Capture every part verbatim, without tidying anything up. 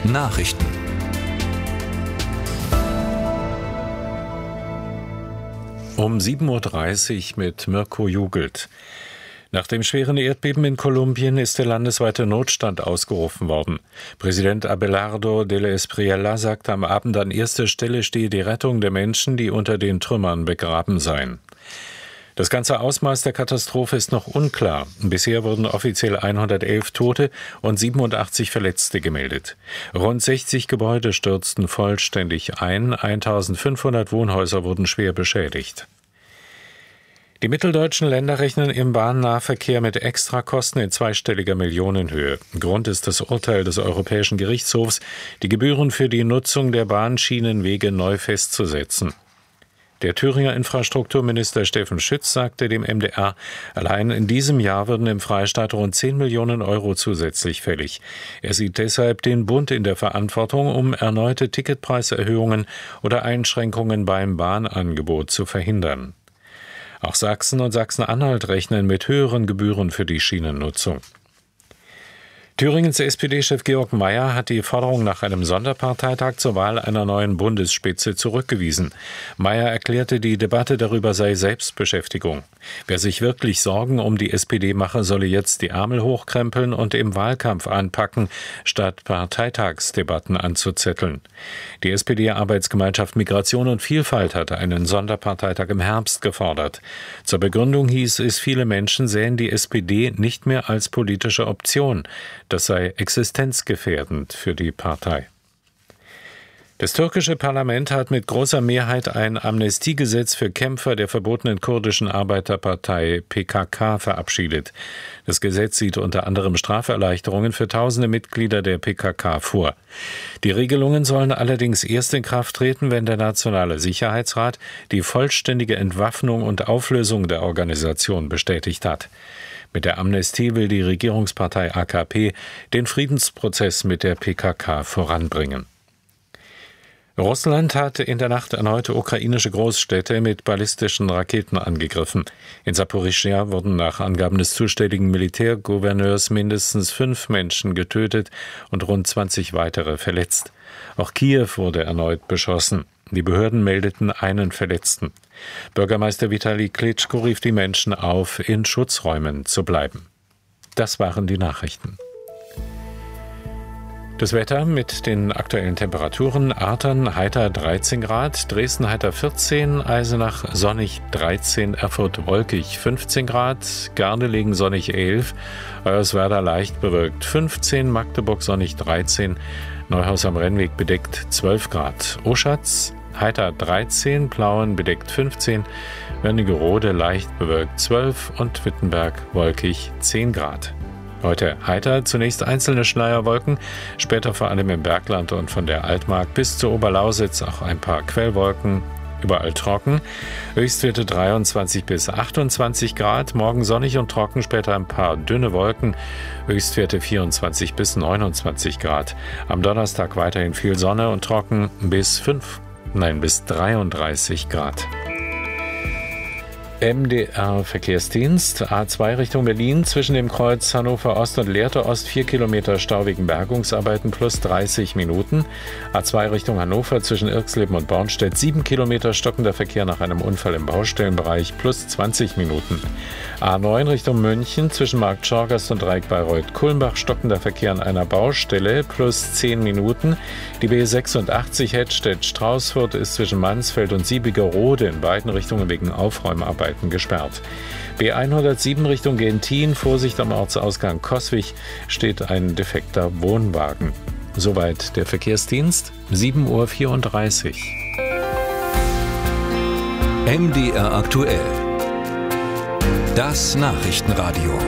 Nachrichten. Um sieben Uhr dreißig mit Mirko Jugelt. Nach dem schweren Erdbeben in Kolumbien ist der landesweite Notstand ausgerufen worden. Präsident Abelardo de la Espriella sagte am Abend, an erster Stelle stehe die Rettung der Menschen, die unter den Trümmern begraben seien. Das ganze Ausmaß der Katastrophe ist noch unklar. Bisher wurden offiziell hundertelf Tote und siebenundachtzig Verletzte gemeldet. Rund sechzig Gebäude stürzten vollständig ein, eintausendfünfhundert Wohnhäuser wurden schwer beschädigt. Die mitteldeutschen Länder rechnen im Bahnnahverkehr mit Extrakosten in zweistelliger Millionenhöhe. Grund ist das Urteil des Europäischen Gerichtshofs, die Gebühren für die Nutzung der Bahnschienenwege neu festzusetzen. Der Thüringer Infrastrukturminister Steffen Schütz sagte dem M D R, allein in diesem Jahr würden im Freistaat rund zehn Millionen Euro zusätzlich fällig. Er sieht deshalb den Bund in der Verantwortung, um erneute Ticketpreiserhöhungen oder Einschränkungen beim Bahnangebot zu verhindern. Auch Sachsen und Sachsen-Anhalt rechnen mit höheren Gebühren für die Schienennutzung. Thüringens S P D-Chef Georg Mayer hat die Forderung nach einem Sonderparteitag zur Wahl einer neuen Bundesspitze zurückgewiesen. Mayer erklärte, die Debatte darüber sei Selbstbeschäftigung. Wer sich wirklich Sorgen um die S P D mache, solle jetzt die Ärmel hochkrempeln und im Wahlkampf anpacken, statt Parteitagsdebatten anzuzetteln. Die S P D-Arbeitsgemeinschaft Migration und Vielfalt hatte einen Sonderparteitag im Herbst gefordert. Zur Begründung hieß es, viele Menschen sähen die S P D nicht mehr als politische Option. Das sei existenzgefährdend für die Partei. Das türkische Parlament hat mit großer Mehrheit ein Amnestiegesetz für Kämpfer der verbotenen kurdischen Arbeiterpartei P K K verabschiedet. Das Gesetz sieht unter anderem Straferleichterungen für tausende Mitglieder der P K K vor. Die Regelungen sollen allerdings erst in Kraft treten, wenn der Nationale Sicherheitsrat die vollständige Entwaffnung und Auflösung der Organisation bestätigt hat. Mit der Amnestie will die Regierungspartei A K P den Friedensprozess mit der P K K voranbringen. Russland hat in der Nacht erneut ukrainische Großstädte mit ballistischen Raketen angegriffen. In Saporischschja wurden nach Angaben des zuständigen Militärgouverneurs mindestens fünf Menschen getötet und rund zwanzig weitere verletzt. Auch Kiew wurde erneut beschossen. Die Behörden meldeten einen Verletzten. Bürgermeister Vitali Klitschko rief die Menschen auf, in Schutzräumen zu bleiben. Das waren die Nachrichten. Das Wetter mit den aktuellen Temperaturen: Artern heiter dreizehn Grad, Dresden heiter vierzehn, Eisenach sonnig dreizehn, Erfurt wolkig fünfzehn Grad, Gardelegen sonnig elf, Hoyerswerda leicht bewölkt fünfzehn, Magdeburg sonnig dreizehn, Neuhaus am Rennweg bedeckt zwölf Grad, Oschatz heiter dreizehn, Plauen bedeckt fünfzehn, Wernigerode leicht bewölkt zwölf und Wittenberg wolkig zehn Grad. Heute heiter, zunächst einzelne Schleierwolken, später vor allem im Bergland und von der Altmark bis zur Oberlausitz auch ein paar Quellwolken, überall trocken. Höchstwerte dreiundzwanzig bis achtundzwanzig Grad, morgen sonnig und trocken, später ein paar dünne Wolken, Höchstwerte vierundzwanzig bis neunundzwanzig Grad. Am Donnerstag weiterhin viel Sonne und trocken bis fünf, nein bis dreiunddreißig Grad. M D R-Verkehrsdienst, A zwei Richtung Berlin, zwischen dem Kreuz Hannover Ost und Lehrte Ost, vier Kilometer Stau wegen Bergungsarbeiten plus dreißig Minuten. A zwei Richtung Hannover, zwischen Irxleben und Bornstedt, sieben Kilometer stockender Verkehr nach einem Unfall im Baustellenbereich plus zwanzig Minuten. A neun Richtung München, zwischen Markt Schorgast und Dreieck Bayreuth-Kulmbach, stockender Verkehr an einer Baustelle plus zehn Minuten. Die B sechsundachtzig Hettstedt-Straußfurt ist zwischen Mansfeld und Siebigerode in beiden Richtungen wegen Aufräumarbeiten gesperrt. B hundertsieben Richtung Gentin, Vorsicht am Ortsausgang Coswig, steht ein defekter Wohnwagen. Soweit der Verkehrsdienst, sieben Uhr vierunddreißig. M D R aktuell. Das Nachrichtenradio.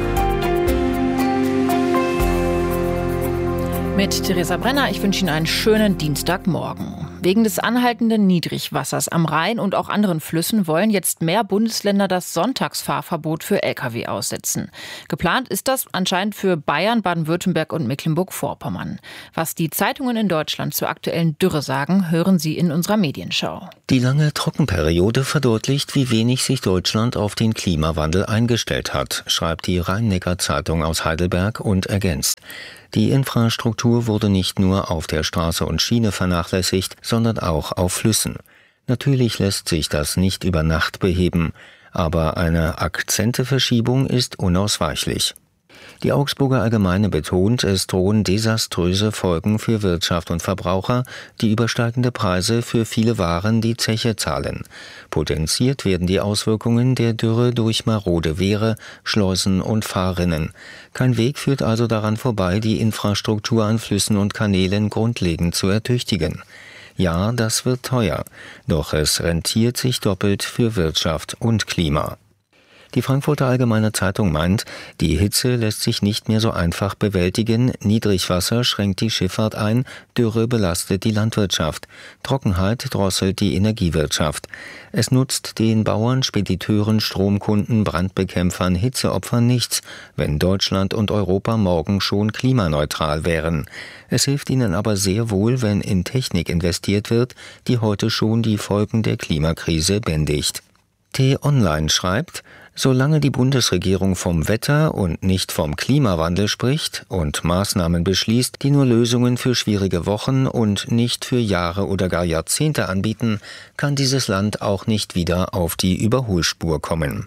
Mit Theresa Brenner, ich wünsche Ihnen einen schönen Dienstagmorgen. Wegen des anhaltenden Niedrigwassers am Rhein und auch anderen Flüssen wollen jetzt mehr Bundesländer das Sonntagsfahrverbot für L K W aussetzen. Geplant ist das anscheinend für Bayern, Baden-Württemberg und Mecklenburg-Vorpommern. Was die Zeitungen in Deutschland zur aktuellen Dürre sagen, hören Sie in unserer Medienschau. Die lange Trockenperiode verdeutlicht, wie wenig sich Deutschland auf den Klimawandel eingestellt hat, schreibt die Rhein-Neckar-Zeitung aus Heidelberg und ergänzt: Die Infrastruktur wurde nicht nur auf der Straße und Schiene vernachlässigt, sondern auch auf Flüssen. Natürlich lässt sich das nicht über Nacht beheben, aber eine Akzenteverschiebung ist unausweichlich. Die Augsburger Allgemeine betont, es drohen desaströse Folgen für Wirtschaft und Verbraucher, die übersteigende Preise für viele Waren die Zeche zahlen. Potenziert werden die Auswirkungen der Dürre durch marode Wehre, Schleusen und Fahrrinnen. Kein Weg führt also daran vorbei, die Infrastruktur an Flüssen und Kanälen grundlegend zu ertüchtigen. Ja, das wird teuer, doch es rentiert sich doppelt für Wirtschaft und Klima. Die Frankfurter Allgemeine Zeitung meint, die Hitze lässt sich nicht mehr so einfach bewältigen, Niedrigwasser schränkt die Schifffahrt ein, Dürre belastet die Landwirtschaft, Trockenheit drosselt die Energiewirtschaft. Es nutzt den Bauern, Spediteuren, Stromkunden, Brandbekämpfern, Hitzeopfern nichts, wenn Deutschland und Europa morgen schon klimaneutral wären. Es hilft ihnen aber sehr wohl, wenn in Technik investiert wird, die heute schon die Folgen der Klimakrise bändigt. T-Online schreibt, solange die Bundesregierung vom Wetter und nicht vom Klimawandel spricht und Maßnahmen beschließt, die nur Lösungen für schwierige Wochen und nicht für Jahre oder gar Jahrzehnte anbieten, kann dieses Land auch nicht wieder auf die Überholspur kommen.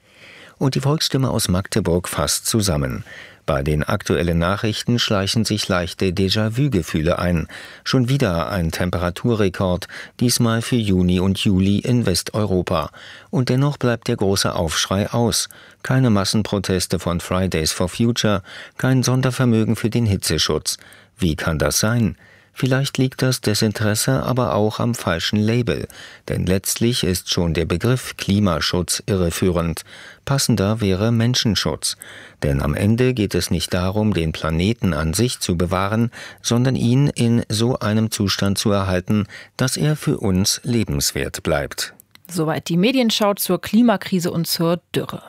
Und die Volksstimme aus Magdeburg fasst zusammen. Bei den aktuellen Nachrichten schleichen sich leichte Déjà-vu-Gefühle ein. Schon wieder ein Temperaturrekord, diesmal für Juni und Juli in Westeuropa. Und dennoch bleibt der große Aufschrei aus. Keine Massenproteste von Fridays for Future, kein Sondervermögen für den Hitzeschutz. Wie kann das sein? Vielleicht liegt das Desinteresse aber auch am falschen Label, denn letztlich ist schon der Begriff Klimaschutz irreführend. Passender wäre Menschenschutz, denn am Ende geht es nicht darum, den Planeten an sich zu bewahren, sondern ihn in so einem Zustand zu erhalten, dass er für uns lebenswert bleibt. Soweit die Medienschau zur Klimakrise und zur Dürre.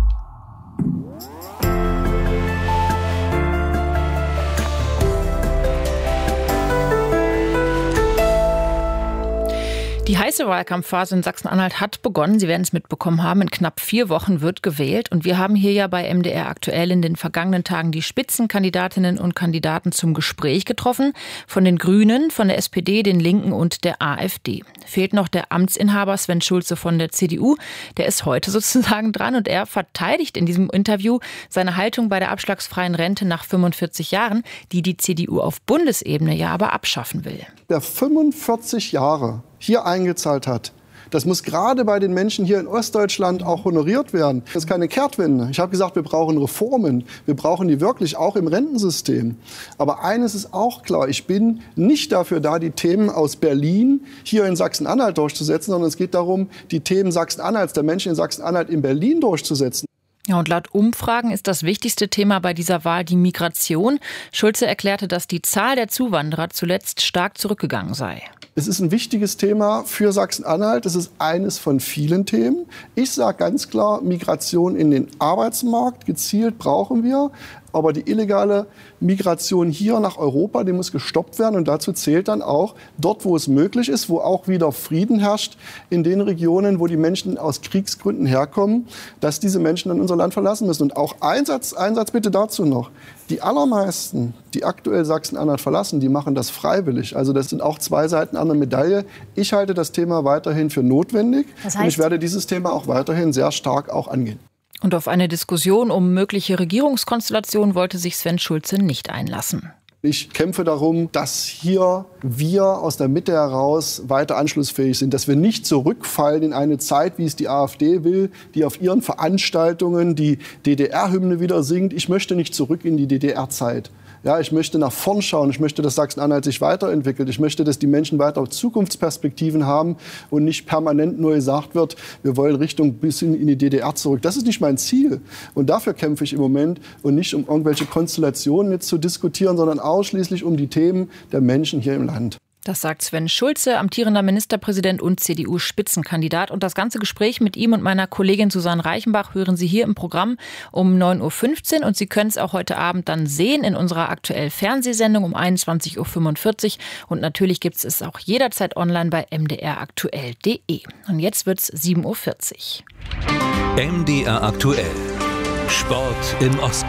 Die heiße Wahlkampfphase in Sachsen-Anhalt hat begonnen. Sie werden es mitbekommen haben. In knapp vier Wochen wird gewählt. Und wir haben hier ja bei M D R aktuell in den vergangenen Tagen die Spitzenkandidatinnen und Kandidaten zum Gespräch getroffen. Von den Grünen, von der S P D, den Linken und der AfD. Fehlt noch der Amtsinhaber Sven Schulze von der C D U. Der ist heute sozusagen dran und er verteidigt in diesem Interview seine Haltung bei der abschlagsfreien Rente nach fünfundvierzig Jahren, die die C D U auf Bundesebene ja aber abschaffen will. Der fünfundvierzig Jahre hier eingezahlt hat, das muss gerade bei den Menschen hier in Ostdeutschland auch honoriert werden. Das ist keine Kehrtwende. Ich habe gesagt, wir brauchen Reformen. Wir brauchen die wirklich auch im Rentensystem. Aber eines ist auch klar, ich bin nicht dafür da, die Themen aus Berlin hier in Sachsen-Anhalt durchzusetzen, sondern es geht darum, die Themen Sachsen-Anhalts, der Menschen in Sachsen-Anhalt in Berlin durchzusetzen. Ja, und laut Umfragen ist das wichtigste Thema bei dieser Wahl die Migration. Schulze erklärte, dass die Zahl der Zuwanderer zuletzt stark zurückgegangen sei. Es ist ein wichtiges Thema für Sachsen-Anhalt. Es ist eines von vielen Themen. Ich sage ganz klar, Migration in den Arbeitsmarkt gezielt brauchen wir. Aber die illegale Migration hier nach Europa, die muss gestoppt werden. Und dazu zählt dann auch dort, wo es möglich ist, wo auch wieder Frieden herrscht, in den Regionen, wo die Menschen aus Kriegsgründen herkommen, dass diese Menschen dann unser Land verlassen müssen. Und auch ein Satz, ein Satz bitte dazu noch. Die allermeisten, die aktuell Sachsen-Anhalt verlassen, die machen das freiwillig. Also das sind auch zwei Seiten einer Medaille. Ich halte das Thema weiterhin für notwendig. Das heißt, und ich werde dieses Thema auch weiterhin sehr stark auch angehen. Und auf eine Diskussion um mögliche Regierungskonstellationen wollte sich Sven Schulze nicht einlassen. Ich kämpfe darum, dass hier wir aus der Mitte heraus weiter anschlussfähig sind, dass wir nicht zurückfallen in eine Zeit, wie es die AfD will, die auf ihren Veranstaltungen die D D R-Hymne wieder singt. Ich möchte nicht zurück in die D D R-Zeit. Ja, ich möchte nach vorn schauen. Ich möchte, dass Sachsen-Anhalt sich weiterentwickelt. Ich möchte, dass die Menschen weiter Zukunftsperspektiven haben und nicht permanent nur gesagt wird, wir wollen Richtung bis hin in die D D R zurück. Das ist nicht mein Ziel. Und dafür kämpfe ich im Moment und nicht um irgendwelche Konstellationen jetzt zu diskutieren, sondern ausschließlich um die Themen der Menschen hier im Land. Das sagt Sven Schulze, amtierender Ministerpräsident und C D U-Spitzenkandidat. Und das ganze Gespräch mit ihm und meiner Kollegin Susanne Reichenbach hören Sie hier im Programm um neun Uhr fünfzehn. Und Sie können es auch heute Abend dann sehen in unserer aktuellen Fernsehsendung um einundzwanzig Uhr fünfundvierzig. Und natürlich gibt es es auch jederzeit online bei m d r aktuell punkt d e. Und jetzt wird es sieben Uhr vierzig. M D R aktuell. Sport im Osten.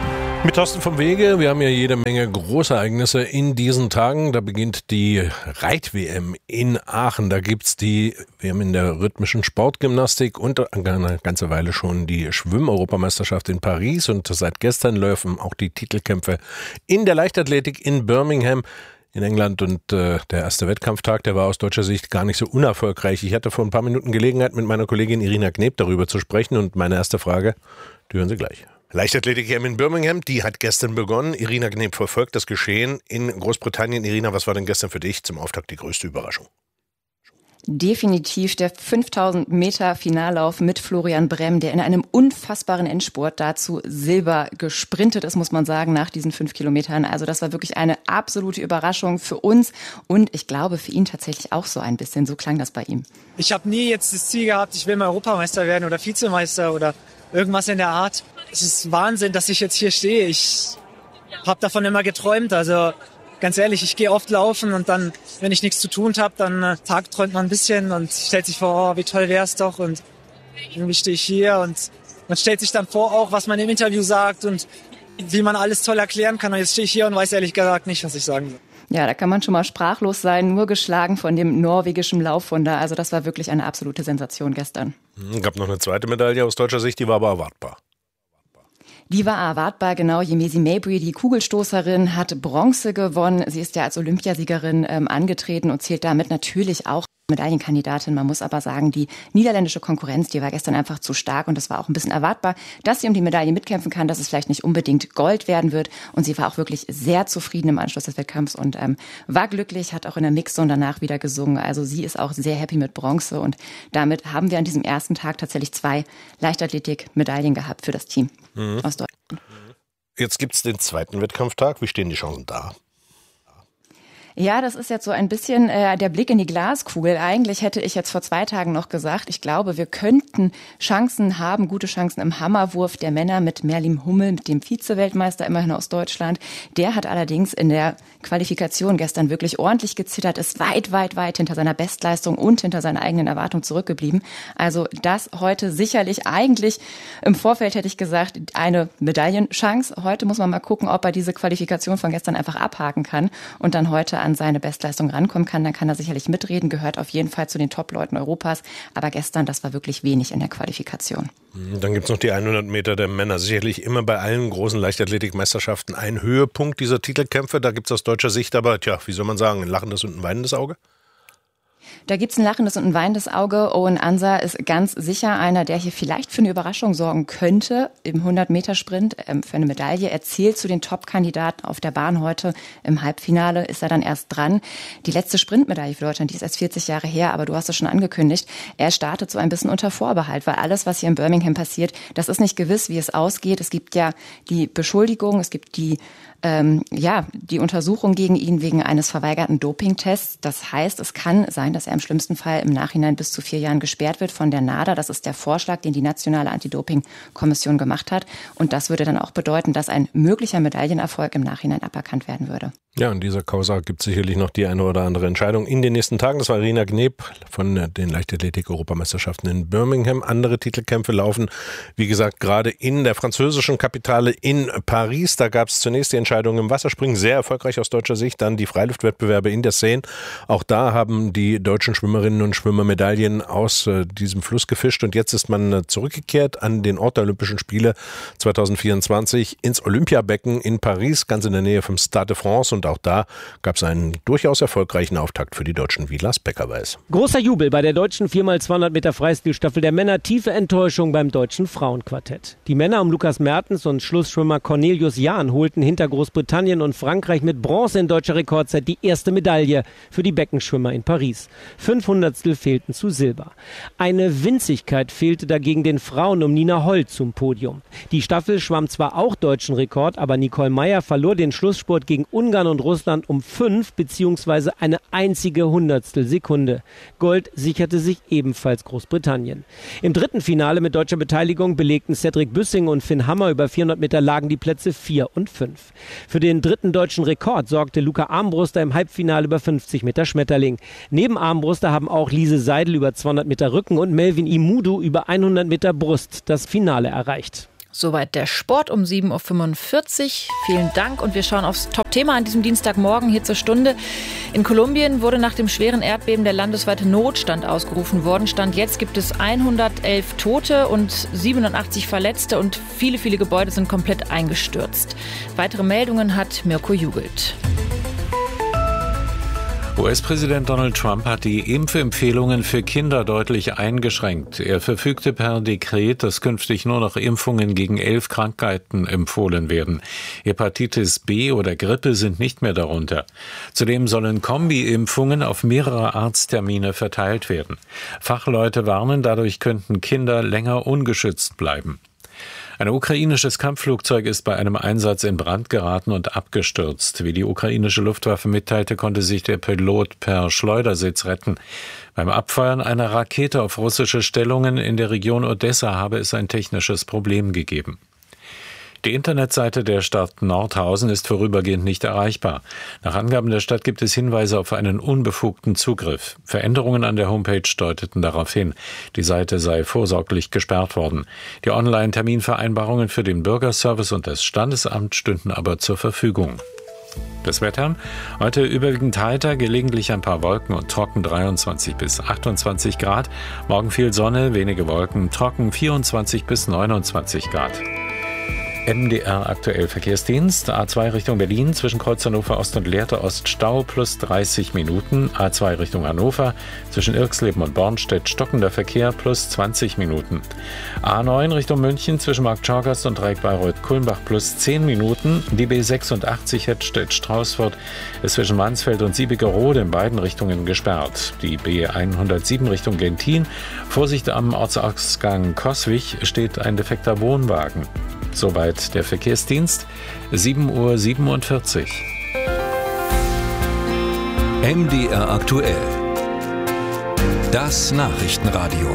Mit Thorsten vom Wege, wir haben ja jede Menge Großereignisse in diesen Tagen. Da beginnt die Reit-W M in Aachen. Da gibt's die W M in der rhythmischen Sportgymnastik und eine ganze Weile schon die Schwimm-Europameisterschaft in Paris. Und seit gestern laufen auch die Titelkämpfe in der Leichtathletik in Birmingham in England. Und äh, der erste Wettkampftag, der war aus deutscher Sicht gar nicht so unerfolgreich. Ich hatte vor ein paar Minuten Gelegenheit, mit meiner Kollegin Irina Kneb darüber zu sprechen. Und meine erste Frage, die hören Sie gleich. Leichtathletik-W M in Birmingham, die hat gestern begonnen. Irina Kneb verfolgt das Geschehen in Großbritannien. Irina, was war denn gestern für dich zum Auftakt die größte Überraschung? Definitiv der fünftausend Meter Finallauf mit Florian Brehm, der in einem unfassbaren Endspurt dazu Silber gesprintet ist, muss man sagen, nach diesen fünf Kilometern. Also das war wirklich eine absolute Überraschung für uns und ich glaube für ihn tatsächlich auch so ein bisschen. So klang das bei ihm. Ich habe nie jetzt das Ziel gehabt, ich will mal Europameister werden oder Vizemeister oder irgendwas in der Art. Es ist Wahnsinn, dass ich jetzt hier stehe. Ich habe davon immer geträumt. Also ganz ehrlich, ich gehe oft laufen und dann, wenn ich nichts zu tun habe, dann äh, tagträumt man ein bisschen und stellt sich vor, oh, wie toll wäre es doch. Und irgendwie stehe ich hier und man stellt sich dann vor auch, was man im Interview sagt und wie man alles toll erklären kann. Und jetzt stehe ich hier und weiß ehrlich gesagt nicht, was ich sagen soll. Ja, da kann man schon mal sprachlos sein, nur geschlagen von dem norwegischen Laufwunder. Also das war wirklich eine absolute Sensation gestern. Es gab noch eine zweite Medaille aus deutscher Sicht, die war aber erwartbar. Die war erwartbar, genau. Yemezi Mabry, die Kugelstoßerin, hat Bronze gewonnen. Sie ist ja als Olympiasiegerin ähm, angetreten und zählt damit natürlich auch Medaillenkandidatin. Man muss aber sagen, die niederländische Konkurrenz, die war gestern einfach zu stark und es war auch ein bisschen erwartbar, dass sie um die Medaille mitkämpfen kann, dass es vielleicht nicht unbedingt Gold werden wird. Und sie war auch wirklich sehr zufrieden im Anschluss des Wettkampfs und ähm, war glücklich, hat auch in der Mixzone danach wieder gesungen. Also sie ist auch sehr happy mit Bronze und damit haben wir an diesem ersten Tag tatsächlich zwei Leichtathletik-Medaillen gehabt für das Team mhm. aus Deutschland. Jetzt gibt es den zweiten Wettkampftag. Wie stehen die Chancen da? Ja, das ist jetzt so ein bisschen äh, der Blick in die Glaskugel. Eigentlich hätte ich jetzt vor zwei Tagen noch gesagt, ich glaube, wir könnten Chancen haben, gute Chancen im Hammerwurf der Männer mit Merlin Hummel, mit dem Vize-Weltmeister immerhin aus Deutschland. Der hat allerdings in der Qualifikation gestern wirklich ordentlich gezittert, ist weit, weit, weit hinter seiner Bestleistung und hinter seiner eigenen Erwartung zurückgeblieben. Also das heute sicherlich eigentlich im Vorfeld hätte ich gesagt, eine Medaillenchance. Heute muss man mal gucken, ob er diese Qualifikation von gestern einfach abhaken kann und dann heute an seine Bestleistung rankommen kann, dann kann er sicherlich mitreden, gehört auf jeden Fall zu den Top-Leuten Europas. Aber gestern, das war wirklich wenig in der Qualifikation. Dann gibt es noch die hundert Meter der Männer. Sicherlich immer bei allen großen Leichtathletikmeisterschaften ein Höhepunkt dieser Titelkämpfe. Da gibt es aus deutscher Sicht aber, tja, wie soll man sagen, ein lachendes und ein weinendes Auge? Da gibt's ein lachendes und ein weinendes Auge. Owen Ansa ist ganz sicher einer, der hier vielleicht für eine Überraschung sorgen könnte im hundert-Meter-Sprint ähm, für eine Medaille. Er zählt zu den Top-Kandidaten auf der Bahn heute. Im Halbfinale ist er dann erst dran. Die letzte Sprintmedaille für Deutschland, die ist erst vierzig Jahre her, aber du hast es schon angekündigt. Er startet so ein bisschen unter Vorbehalt, weil alles, was hier in Birmingham passiert, das ist nicht gewiss, wie es ausgeht. Es gibt ja die Beschuldigung, es gibt die Ähm, ja, die Untersuchung gegen ihn wegen eines verweigerten Dopingtests. Das heißt, es kann sein, dass er im schlimmsten Fall im Nachhinein bis zu vier Jahren gesperrt wird von der NADA. Das ist der Vorschlag, den die Nationale Anti-Doping-Kommission gemacht hat. Und das würde dann auch bedeuten, dass ein möglicher Medaillenerfolg im Nachhinein aberkannt werden würde. Ja, in dieser Causa gibt es sicherlich noch die eine oder andere Entscheidung in den nächsten Tagen. Das war Irina Kneb von den Leichtathletik-Europameisterschaften in Birmingham. Andere Titelkämpfe laufen, wie gesagt, gerade in der französischen Kapitale in Paris. Da gab es zunächst die Entscheidung im Wasserspringen, sehr erfolgreich aus deutscher Sicht. Dann die Freiluftwettbewerbe in der Seine. Auch da haben die deutschen Schwimmerinnen und Schwimmer Medaillen aus äh, diesem Fluss gefischt. Und jetzt ist man äh, zurückgekehrt an den Ort der Olympischen Spiele zwanzig vierundzwanzig ins Olympiabecken in Paris, ganz in der Nähe vom Stade de France. Und auch da gab es einen durchaus erfolgreichen Auftakt für die Deutschen, wie Lars Becker weiß. Großer Jubel bei der deutschen vier mal zweihundert Meter Freistilstaffel der Männer. Tiefe Enttäuschung beim deutschen Frauenquartett. Die Männer um Lukas Mertens und Schlussschwimmer Cornelius Jahn holten hinter Großbritannien und Frankreich mit Bronze in deutscher Rekordzeit die erste Medaille für die Beckenschwimmer in Paris. Fünf Hundertstel fehlten zu Silber. Eine Winzigkeit fehlte dagegen den Frauen um Nina Holl zum Podium. Die Staffel schwamm zwar auch deutschen Rekord, aber Nicole Meyer verlor den Schlussspurt gegen Ungarn und Russland um fünf bzw. eine einzige Hundertstel Sekunde. Gold sicherte sich ebenfalls Großbritannien. Im dritten Finale mit deutscher Beteiligung belegten Cedric Büssing und Finn Hammer. Über vierhundert Meter lagen die Plätze vier und fünf. Für den dritten deutschen Rekord sorgte Luca Armbruster im Halbfinale über fünfzig Meter Schmetterling. Neben Armbruster haben auch Lise Seidel über zweihundert Meter Rücken und Melvin Imudu über hundert Meter Brust das Finale erreicht. Soweit der Sport um sieben Uhr fünfundvierzig. Vielen Dank und wir schauen aufs Top-Thema an diesem Dienstagmorgen hier zur Stunde. In Kolumbien wurde nach dem schweren Erdbeben der landesweite Notstand ausgerufen worden. Stand jetzt gibt es hundertelf Tote und siebenundachtzig Verletzte und viele, viele Gebäude sind komplett eingestürzt. Weitere Meldungen hat Mirko Jugelt. U S-Präsident Donald Trump hat die Impfempfehlungen für Kinder deutlich eingeschränkt. Er verfügte per Dekret, dass künftig nur noch Impfungen gegen elf Krankheiten empfohlen werden. Hepatitis B oder Grippe sind nicht mehr darunter. Zudem sollen Kombi-Impfungen auf mehrere Arzttermine verteilt werden. Fachleute warnen, dadurch könnten Kinder länger ungeschützt bleiben. Ein ukrainisches Kampfflugzeug ist bei einem Einsatz in Brand geraten und abgestürzt. Wie die ukrainische Luftwaffe mitteilte, konnte sich der Pilot per Schleudersitz retten. Beim Abfeuern einer Rakete auf russische Stellungen in der Region Odessa habe es ein technisches Problem gegeben. Die Internetseite der Stadt Nordhausen ist vorübergehend nicht erreichbar. Nach Angaben der Stadt gibt es Hinweise auf einen unbefugten Zugriff. Veränderungen an der Homepage deuteten darauf hin. Die Seite sei vorsorglich gesperrt worden. Die Online-Terminvereinbarungen für den Bürgerservice und das Standesamt stünden aber zur Verfügung. Das Wetter: Heute überwiegend heiter, gelegentlich ein paar Wolken und trocken dreiundzwanzig bis achtundzwanzig Grad. Morgen viel Sonne, wenige Wolken, trocken vierundzwanzig bis neunundzwanzig Grad. M D R aktuell Verkehrsdienst. A zwei Richtung Berlin zwischen Kreuz Hannover Ost und Lehrte Ost Stau plus dreißig Minuten. A zwei Richtung Hannover zwischen Irxleben und Bornstedt stockender Verkehr plus zwanzig Minuten. A neun Richtung München zwischen Markt Schorgast und Dreieck Bayreuth-Kulmbach plus zehn Minuten. Die B sechsundachtzig Hettstedt-Straußfurt ist zwischen Mansfeld und Siebigerode in beiden Richtungen gesperrt. Die B hundertsieben Richtung Gentin. Vorsicht am Ortsausgang Coswig, steht ein defekter Wohnwagen. Soweit der Verkehrsdienst, sieben Uhr siebenundvierzig. M D R aktuell. Das Nachrichtenradio.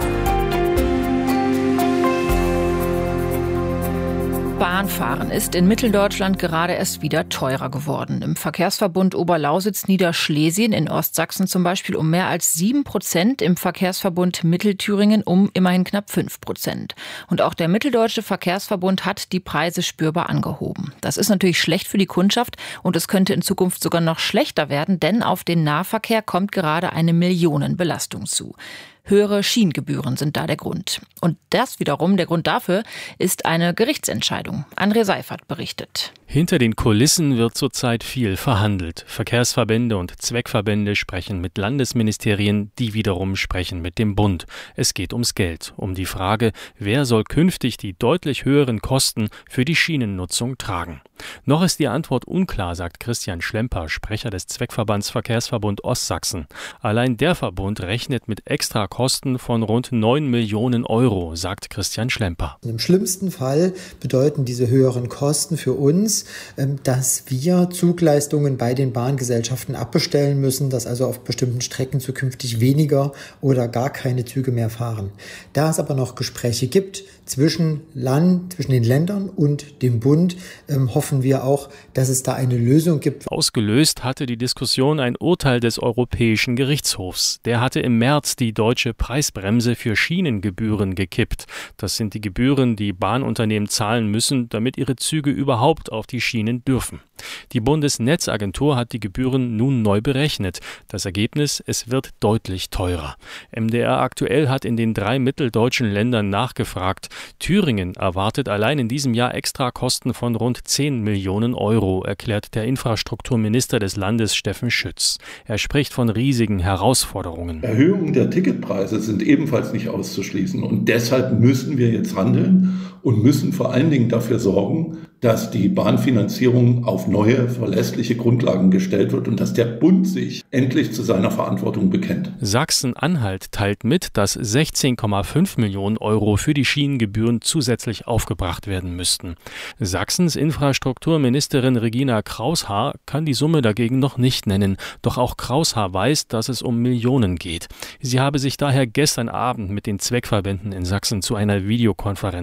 Bahnfahren ist in Mitteldeutschland gerade erst wieder teurer geworden. Im Verkehrsverbund Oberlausitz-Niederschlesien in Ostsachsen zum Beispiel um mehr als sieben Prozent, im Verkehrsverbund Mittelthüringen um immerhin knapp fünf Prozent. Und auch der Mitteldeutsche Verkehrsverbund hat die Preise spürbar angehoben. Das ist natürlich schlecht für die Kundschaft und es könnte in Zukunft sogar noch schlechter werden, denn auf den Nahverkehr kommt gerade eine Millionenbelastung zu. Höhere Schienengebühren sind da der Grund. Und das wiederum, der Grund dafür, ist eine Gerichtsentscheidung. André Seifert berichtet. Hinter den Kulissen wird zurzeit viel verhandelt. Verkehrsverbände und Zweckverbände sprechen mit Landesministerien, die wiederum sprechen mit dem Bund. Es geht ums Geld, um die Frage, wer soll künftig die deutlich höheren Kosten für die Schienennutzung tragen. Noch ist die Antwort unklar, sagt Christian Schlemper, Sprecher des Zweckverbands Verkehrsverbund Ostsachsen. Allein der Verbund rechnet mit Extrakosten von rund neun Millionen Euro, sagt Christian Schlemper. Im schlimmsten Fall bedeuten diese höheren Kosten für uns, dass wir Zugleistungen bei den Bahngesellschaften abbestellen müssen, dass also auf bestimmten Strecken zukünftig weniger oder gar keine Züge mehr fahren. Da es aber noch Gespräche gibt zwischen Land, zwischen den Ländern und dem Bund, ähm, hoffen wir auch, dass es da eine Lösung gibt. Ausgelöst hatte die Diskussion ein Urteil des Europäischen Gerichtshofs. Der hatte im März die deutsche Preisbremse für Schienengebühren gekippt. Das sind die Gebühren, die Bahnunternehmen zahlen müssen, damit ihre Züge überhaupt auf die Schienen dürfen. Die Bundesnetzagentur hat die Gebühren nun neu berechnet. Das Ergebnis: es wird deutlich teurer. M D R aktuell hat in den drei mitteldeutschen Ländern nachgefragt. Thüringen erwartet allein in diesem Jahr Extrakosten von rund zehn Millionen Euro, erklärt der Infrastrukturminister des Landes Steffen Schütz. Er spricht von riesigen Herausforderungen. Erhöhungen der Ticketpreise sind ebenfalls nicht auszuschließen. Und deshalb müssen wir jetzt handeln und müssen vor allen Dingen dafür sorgen, dass die Bahnfinanzierung auf neue, verlässliche Grundlagen gestellt wird und dass der Bund sich endlich zu seiner Verantwortung bekennt. Sachsen-Anhalt teilt mit, dass sechzehn Komma fünf Millionen Euro für die Schienengebühren zusätzlich aufgebracht werden müssten. Sachsens Infrastrukturministerin Regina Kraushaar kann die Summe dagegen noch nicht nennen. Doch auch Kraushaar weiß, dass es um Millionen geht. Sie habe sich daher gestern Abend mit den Zweckverbänden in Sachsen zu einer Videokonferenz getroffen.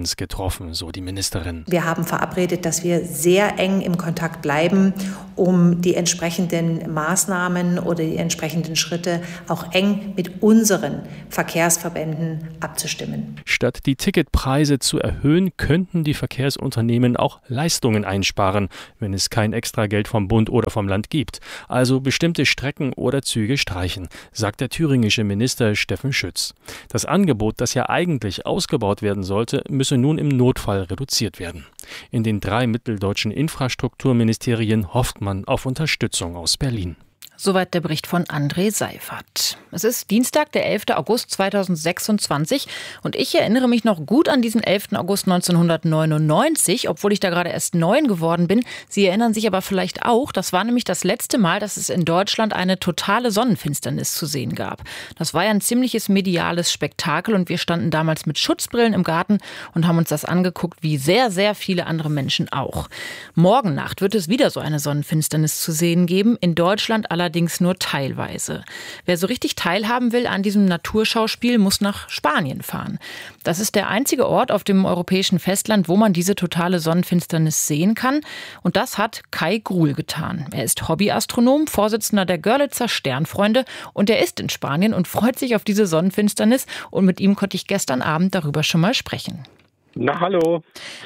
getroffen, so die Ministerin. Wir haben verabredet, dass wir sehr eng im Kontakt bleiben, um die entsprechenden Maßnahmen oder die entsprechenden Schritte auch eng mit unseren Verkehrsverbänden abzustimmen. Statt die Ticketpreise zu erhöhen, könnten die Verkehrsunternehmen auch Leistungen einsparen, wenn es kein Extrageld vom Bund oder vom Land gibt. Also bestimmte Strecken oder Züge streichen, sagt der thüringische Minister Steffen Schütz. Das Angebot, das ja eigentlich ausgebaut werden sollte, müsse nun im Notfall reduziert werden. In den drei mitteldeutschen Infrastrukturministerien hofft man auf Unterstützung aus Berlin. Soweit der Bericht von André Seifert. Es ist Dienstag, der elfter August zweitausendsechsundzwanzig und ich erinnere mich noch gut an diesen elften August neunzehnhundertneunundneunzig, obwohl ich da gerade erst neun geworden bin. Sie erinnern sich aber vielleicht auch, das war nämlich das letzte Mal, dass es in Deutschland eine totale Sonnenfinsternis zu sehen gab. Das war ja ein ziemliches mediales Spektakel und wir standen damals mit Schutzbrillen im Garten und haben uns das angeguckt, wie sehr, sehr viele andere Menschen auch. Morgen Nacht wird es wieder so eine Sonnenfinsternis zu sehen geben, in Deutschland allerdings allerdings nur teilweise. Wer so richtig teilhaben will an diesem Naturschauspiel, muss nach Spanien fahren. Das ist der einzige Ort auf dem europäischen Festland, wo man diese totale Sonnenfinsternis sehen kann. Und das hat Kai Gruhl getan. Er ist Hobbyastronom, Vorsitzender der Görlitzer Sternfreunde und er ist in Spanien und freut sich auf diese Sonnenfinsternis. Und mit ihm konnte ich gestern Abend darüber schon mal sprechen. Na, hallo.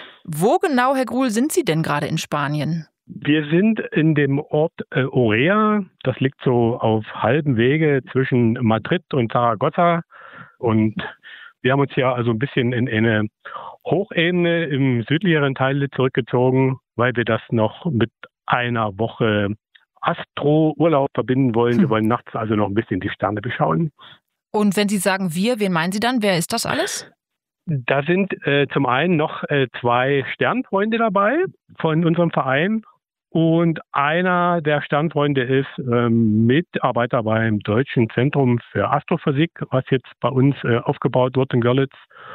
Wo genau, Herr Gruhl, sind Sie denn gerade in Spanien? Wir sind in dem Ort äh, Orea. Das liegt so auf halbem Wege zwischen Madrid und Zaragoza. Und wir haben uns ja also ein bisschen in eine Hochebene im südlicheren Teil zurückgezogen, weil wir das noch mit einer Woche Astro-Urlaub verbinden wollen. Hm. Wir wollen nachts also noch ein bisschen die Sterne beschauen. Und wenn Sie sagen wir, wen meinen Sie dann? Wer ist das alles? Da sind äh, zum einen noch äh, zwei Sternfreunde dabei von unserem Verein. Und einer der Sternfreunde ist ähm, Mitarbeiter beim Deutschen Zentrum für Astrophysik, was jetzt bei uns äh, aufgebaut wird in Görlitz.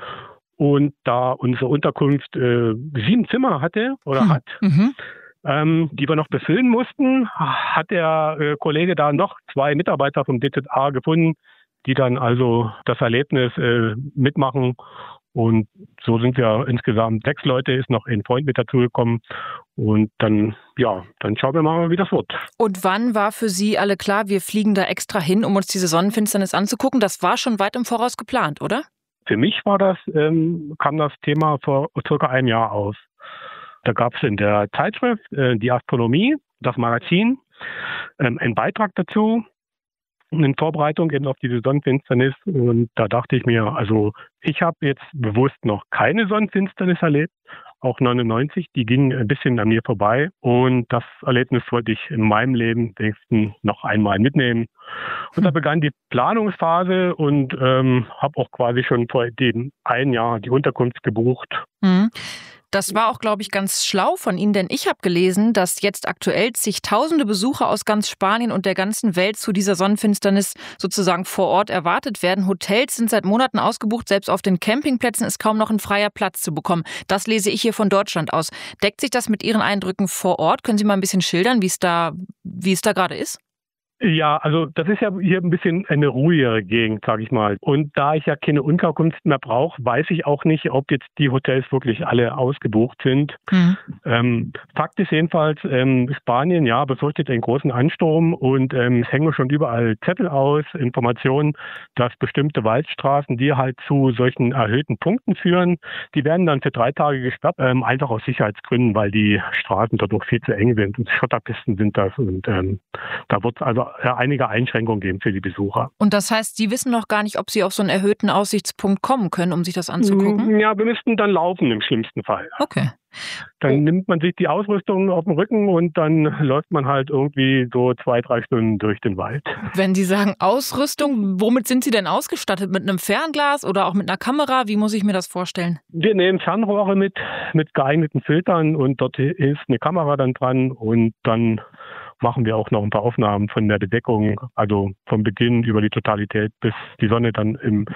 Und da unsere Unterkunft äh, sieben Zimmer hatte oder hm. hat, mhm. ähm, die wir noch befüllen mussten, hat der äh, Kollege da noch zwei Mitarbeiter vom D Z A gefunden, die dann also das Erlebnis äh, mitmachen. Und so sind wir insgesamt sechs Leute, ist noch ein Freund mit dazugekommen. Und dann, ja, dann schauen wir mal, wie das wird. Und wann war für Sie alle klar, wir fliegen da extra hin, um uns diese Sonnenfinsternis anzugucken? Das war schon weit im Voraus geplant, oder? Für mich war das, ähm, kam das Thema vor circa einem Jahr aus. Da gab es in der Zeitschrift äh, die Astronomie, das Magazin, ähm, einen Beitrag dazu. In Vorbereitung eben auf diese Sonnenfinsternis und da dachte ich mir, also ich habe jetzt bewusst noch keine Sonnenfinsternis erlebt, auch neunundneunzig, die ging ein bisschen an mir vorbei und das Erlebnis wollte ich in meinem Leben wenigstens noch einmal mitnehmen. Und da begann die Planungsphase und ähm, habe auch quasi schon vor dem ein Jahr die Unterkunft gebucht. Mhm. Das war auch, glaube ich, ganz schlau von Ihnen, denn ich habe gelesen, dass jetzt aktuell zigtausende Besucher aus ganz Spanien und der ganzen Welt zu dieser Sonnenfinsternis sozusagen vor Ort erwartet werden. Hotels sind seit Monaten ausgebucht, selbst auf den Campingplätzen ist kaum noch ein freier Platz zu bekommen. Das lese ich hier von Deutschland aus. Deckt sich das mit Ihren Eindrücken vor Ort? Können Sie mal ein bisschen schildern, wie es da, wie es da gerade ist? Ja, also das ist ja hier ein bisschen eine ruhigere Gegend, sage ich mal. Und da ich ja keine Unterkunft mehr brauche, weiß ich auch nicht, ob jetzt die Hotels wirklich alle ausgebucht sind. Mhm. Ähm, Fakt ist jedenfalls, ähm, Spanien, ja, befürchtet einen großen Ansturm und ähm, es hängen schon überall Zettel aus, Informationen, dass bestimmte Waldstraßen, die halt zu solchen erhöhten Punkten führen, die werden dann für drei Tage gesperrt, ähm, einfach aus Sicherheitsgründen, weil die Straßen dort auch viel zu eng sind und Schotterpisten sind das und ähm, da wird es also einige Einschränkungen geben für die Besucher. Und das heißt, Sie wissen noch gar nicht, ob Sie auf so einen erhöhten Aussichtspunkt kommen können, um sich das anzugucken? Ja, wir müssten dann laufen im schlimmsten Fall. Okay. Dann oh. nimmt man sich die Ausrüstung auf den Rücken und dann läuft man halt irgendwie so zwei, drei Stunden durch den Wald. Wenn Sie sagen Ausrüstung, womit sind Sie denn ausgestattet? Mit einem Fernglas oder auch mit einer Kamera? Wie muss ich mir das vorstellen? Wir nehmen Fernrohre mit, mit geeigneten Filtern und dort ist eine Kamera dann dran und dann machen wir auch noch ein paar Aufnahmen von der Bedeckung, also vom Beginn über die Totalität, bis die Sonne dann im,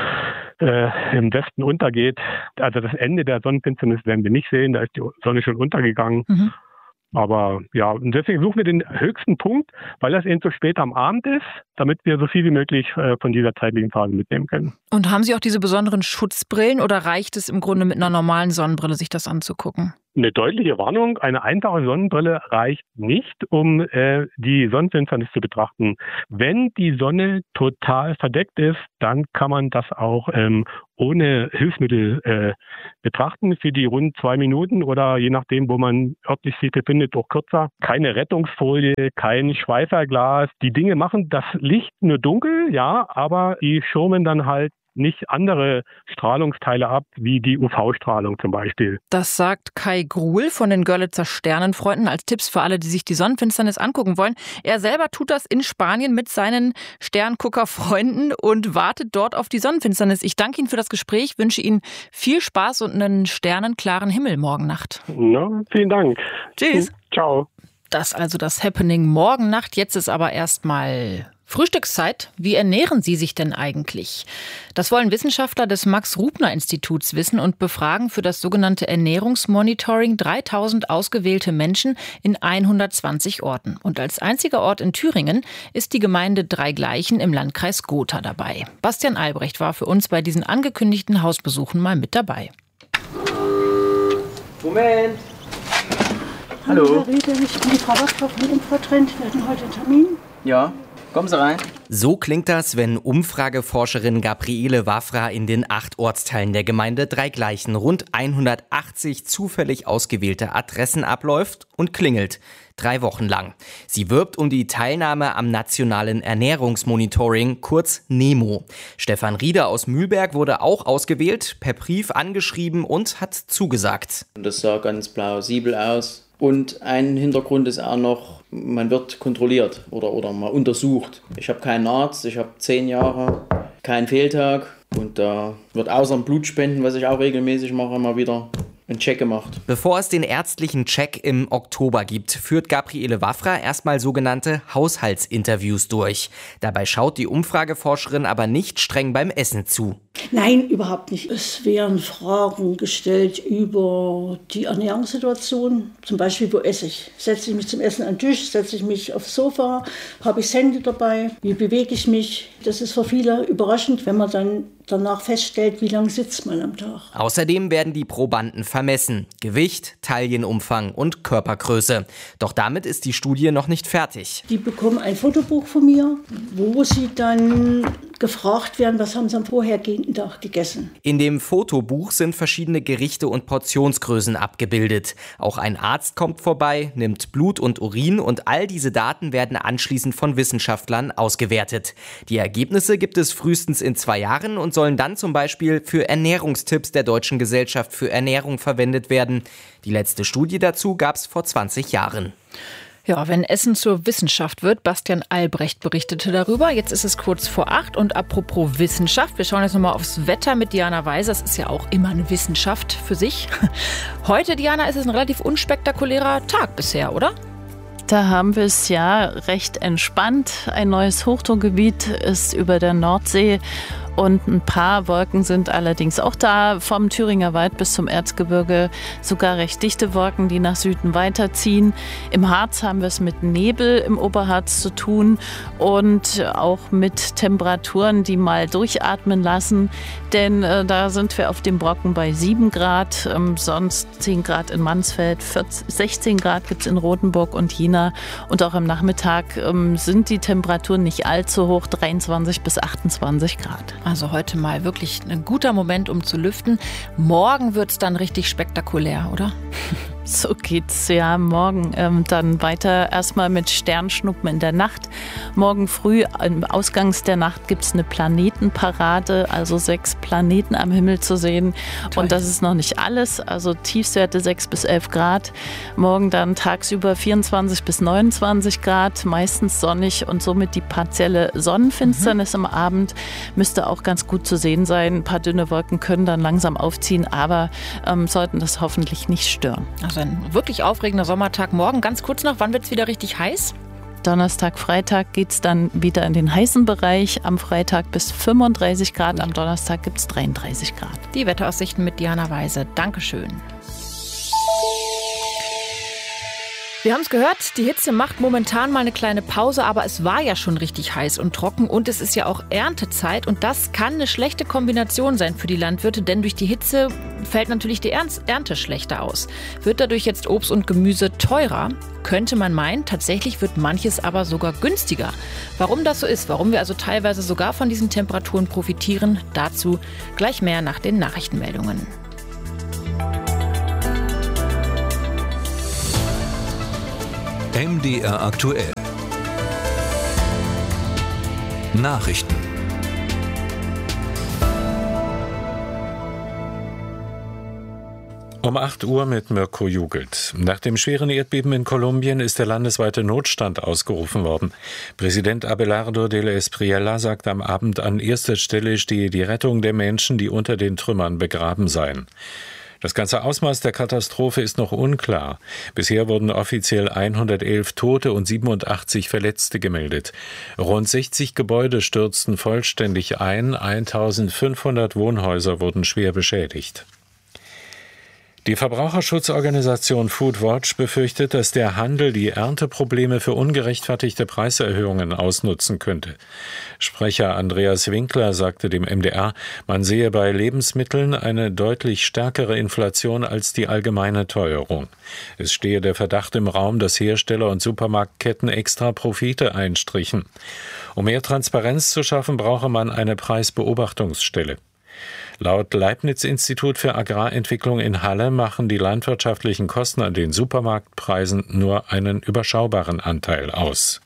äh, im Westen untergeht. Also das Ende der Sonnenfinsternis werden wir nicht sehen, da ist die Sonne schon untergegangen. Mhm. Aber ja, und deswegen suchen wir den höchsten Punkt, weil das eben so spät am Abend ist, damit wir so viel wie möglich äh, von dieser zeitlichen Phase mitnehmen können. Und haben Sie auch diese besonderen Schutzbrillen oder reicht es im Grunde mit einer normalen Sonnenbrille, sich das anzugucken? Eine deutliche Warnung, eine einfache Sonnenbrille reicht nicht, um äh, die Sonnenfinsternis zu betrachten. Wenn die Sonne total verdeckt ist, dann kann man das auch ähm, ohne Hilfsmittel äh, betrachten für die rund zwei Minuten oder je nachdem, wo man örtlich sich befindet, auch kürzer. Keine Rettungsfolie, kein Schweiferglas. Die Dinge machen das Licht nur dunkel, ja, aber die schirmen dann halt nicht andere Strahlungsteile ab, wie die U V-Strahlung zum Beispiel. Das sagt Kai Gruhl von den Görlitzer Sternenfreunden als Tipps für alle, die sich die Sonnenfinsternis angucken wollen. Er selber tut das in Spanien mit seinen Sterngucker-Freunden und wartet dort auf die Sonnenfinsternis. Ich danke Ihnen für das Gespräch, wünsche Ihnen viel Spaß und einen sternenklaren Himmel morgen Nacht. Na, vielen Dank. Tschüss. Ciao. Das also das Happening morgen Nacht. Jetzt ist aber erstmal Frühstückszeit. Wie ernähren Sie sich denn eigentlich? Das wollen Wissenschaftler des Max-Rubner-Instituts wissen und befragen für das sogenannte Ernährungsmonitoring dreitausend ausgewählte Menschen in hundertzwanzig Orten. Und als einziger Ort in Thüringen ist die Gemeinde Dreigleichen im Landkreis Gotha dabei. Bastian Albrecht war für uns bei diesen angekündigten Hausbesuchen mal mit dabei. Moment! Hallo. Herr Riede, ich bin die Frau Wachter von Infotrend. Wir hatten heute einen Termin. Ja. Kommen Sie rein. So klingt das, wenn Umfrageforscherin Gabriele Wafra in den acht Ortsteilen der Gemeinde Dreigleichen rund hundertachtzig zufällig ausgewählte Adressen abläuft und klingelt. Drei Wochen lang. Sie wirbt um die Teilnahme am nationalen Ernährungsmonitoring, kurz NEMO. Stefan Rieder aus Mühlberg wurde auch ausgewählt, per Brief angeschrieben und hat zugesagt. Das sah ganz plausibel aus. Und ein Hintergrund ist auch noch, man wird kontrolliert oder, oder mal untersucht. Ich habe keinen Arzt, ich habe zehn Jahre, keinen Fehltag und da wird außer dem Blutspenden, was ich auch regelmäßig mache, mal wieder ein Check gemacht. Bevor es den ärztlichen Check im Oktober gibt, führt Gabriele Wafra erstmal sogenannte Haushaltsinterviews durch. Dabei schaut die Umfrageforscherin aber nicht streng beim Essen zu. Nein, überhaupt nicht. Es werden Fragen gestellt über die Ernährungssituation. Zum Beispiel, wo esse ich? Setze ich mich zum Essen an den Tisch? Setze ich mich aufs Sofa? Habe ich das Handy dabei? Wie bewege ich mich? Das ist für viele überraschend, wenn man dann danach feststellt, wie lange sitzt man am Tag. Außerdem werden die Probanden vermessen. Gewicht, Taillenumfang und Körpergröße. Doch damit ist die Studie noch nicht fertig. Die bekommen ein Fotobuch von mir, wo sie dann gefragt werden, was haben sie am vorhergehenden Tag gegessen. In dem Fotobuch sind verschiedene Gerichte und Portionsgrößen abgebildet. Auch ein Arzt kommt vorbei, nimmt Blut und Urin und all diese Daten werden anschließend von Wissenschaftlern ausgewertet. Die Ergebnisse gibt es frühestens in zwei Jahren und sollen dann zum Beispiel für Ernährungstipps der Deutschen Gesellschaft für Ernährung verwendet werden. Die letzte Studie dazu gab es vor zwanzig Jahren. Ja, wenn Essen zur Wissenschaft wird, Bastian Albrecht berichtete darüber. Jetzt ist es kurz vor acht und apropos Wissenschaft, wir schauen jetzt nochmal aufs Wetter mit Diana Weiser. Das ist ja auch immer eine Wissenschaft für sich. Heute, Diana, ist es ein relativ unspektakulärer Tag bisher, oder? Da haben wir es ja recht entspannt. Ein neues Hochdruckgebiet ist über der Nordsee. Und ein paar Wolken sind allerdings auch da, vom Thüringer Wald bis zum Erzgebirge. Sogar recht dichte Wolken, die nach Süden weiterziehen. Im Harz haben wir es mit Nebel im Oberharz zu tun und auch mit Temperaturen, die mal durchatmen lassen. Denn äh, da sind wir auf dem Brocken bei sieben Grad, ähm, sonst zehn Grad in Mansfeld, vierzehn, sechzehn Grad gibt es in Rotenburg und Jena. Und auch am Nachmittag ähm, sind die Temperaturen nicht allzu hoch, dreiundzwanzig bis achtundzwanzig Grad. Also heute mal wirklich ein guter Moment, um zu lüften. Morgen wird es dann richtig spektakulär, oder? So geht's ja morgen ähm, dann weiter. Erstmal mit Sternschnuppen in der Nacht. Morgen früh, am Ausgangs der Nacht, gibt es eine Planetenparade, also sechs Planeten am Himmel zu sehen. Toll. Und das ist noch nicht alles, also Tiefstwerte sechs bis elf Grad. Morgen dann tagsüber vierundzwanzig bis neunundzwanzig Grad, meistens sonnig und somit die partielle Sonnenfinsternis mhm. am Abend müsste auch ganz gut zu sehen sein. Ein paar dünne Wolken können dann langsam aufziehen, aber ähm, sollten das hoffentlich nicht stören. Also ein wirklich aufregender Sommertag. Morgen ganz kurz noch, wann wird es wieder richtig heiß? Donnerstag, Freitag geht es dann wieder in den heißen Bereich. Am Freitag bis fünfunddreißig Grad, am Donnerstag gibt es dreiunddreißig Grad. Die Wetteraussichten mit Diana Weise. Dankeschön. Wir haben es gehört, die Hitze macht momentan mal eine kleine Pause, aber es war ja schon richtig heiß und trocken und es ist ja auch Erntezeit und das kann eine schlechte Kombination sein für die Landwirte, denn durch die Hitze fällt natürlich die Ernte schlechter aus. Wird dadurch jetzt Obst und Gemüse teurer? Könnte man meinen, tatsächlich wird manches aber sogar günstiger. Warum das so ist, warum wir also teilweise sogar von diesen Temperaturen profitieren, dazu gleich mehr nach den Nachrichtenmeldungen. M D R aktuell. Nachrichten. Um acht Uhr mit Mirko Jugelt. Nach dem schweren Erdbeben in Kolumbien ist der landesweite Notstand ausgerufen worden. Präsident Abelardo de la Espriella sagt am Abend, an erster Stelle stehe die Rettung der Menschen, die unter den Trümmern begraben seien. Das ganze Ausmaß der Katastrophe ist noch unklar. Bisher wurden offiziell hundertelf Tote und siebenundachtzig Verletzte gemeldet. Rund sechzig Gebäude stürzten vollständig ein, eintausendfünfhundert Wohnhäuser wurden schwer beschädigt. Die Verbraucherschutzorganisation Foodwatch befürchtet, dass der Handel die Ernteprobleme für ungerechtfertigte Preiserhöhungen ausnutzen könnte. Sprecher Andreas Winkler sagte dem M D R, man sehe bei Lebensmitteln eine deutlich stärkere Inflation als die allgemeine Teuerung. Es stehe der Verdacht im Raum, dass Hersteller und Supermarktketten extra Profite einstrichen. Um mehr Transparenz zu schaffen, brauche man eine Preisbeobachtungsstelle. Laut Leibniz-Institut für Agrarentwicklung in Halle machen die landwirtschaftlichen Kosten an den Supermarktpreisen nur einen überschaubaren Anteil aus.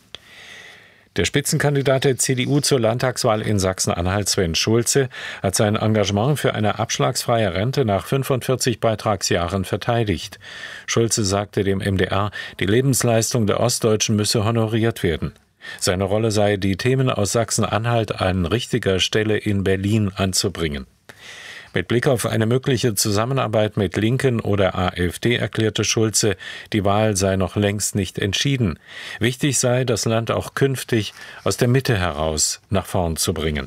Der Spitzenkandidat der C D U zur Landtagswahl in Sachsen-Anhalt, Sven Schulze, hat sein Engagement für eine abschlagsfreie Rente nach fünfundvierzig Beitragsjahren verteidigt. Schulze sagte dem M D R, die Lebensleistung der Ostdeutschen müsse honoriert werden. Seine Rolle sei, die Themen aus Sachsen-Anhalt an richtiger Stelle in Berlin anzubringen. Mit Blick auf eine mögliche Zusammenarbeit mit Linken oder AfD erklärte Schulze, die Wahl sei noch längst nicht entschieden. Wichtig sei, das Land auch künftig aus der Mitte heraus nach vorn zu bringen.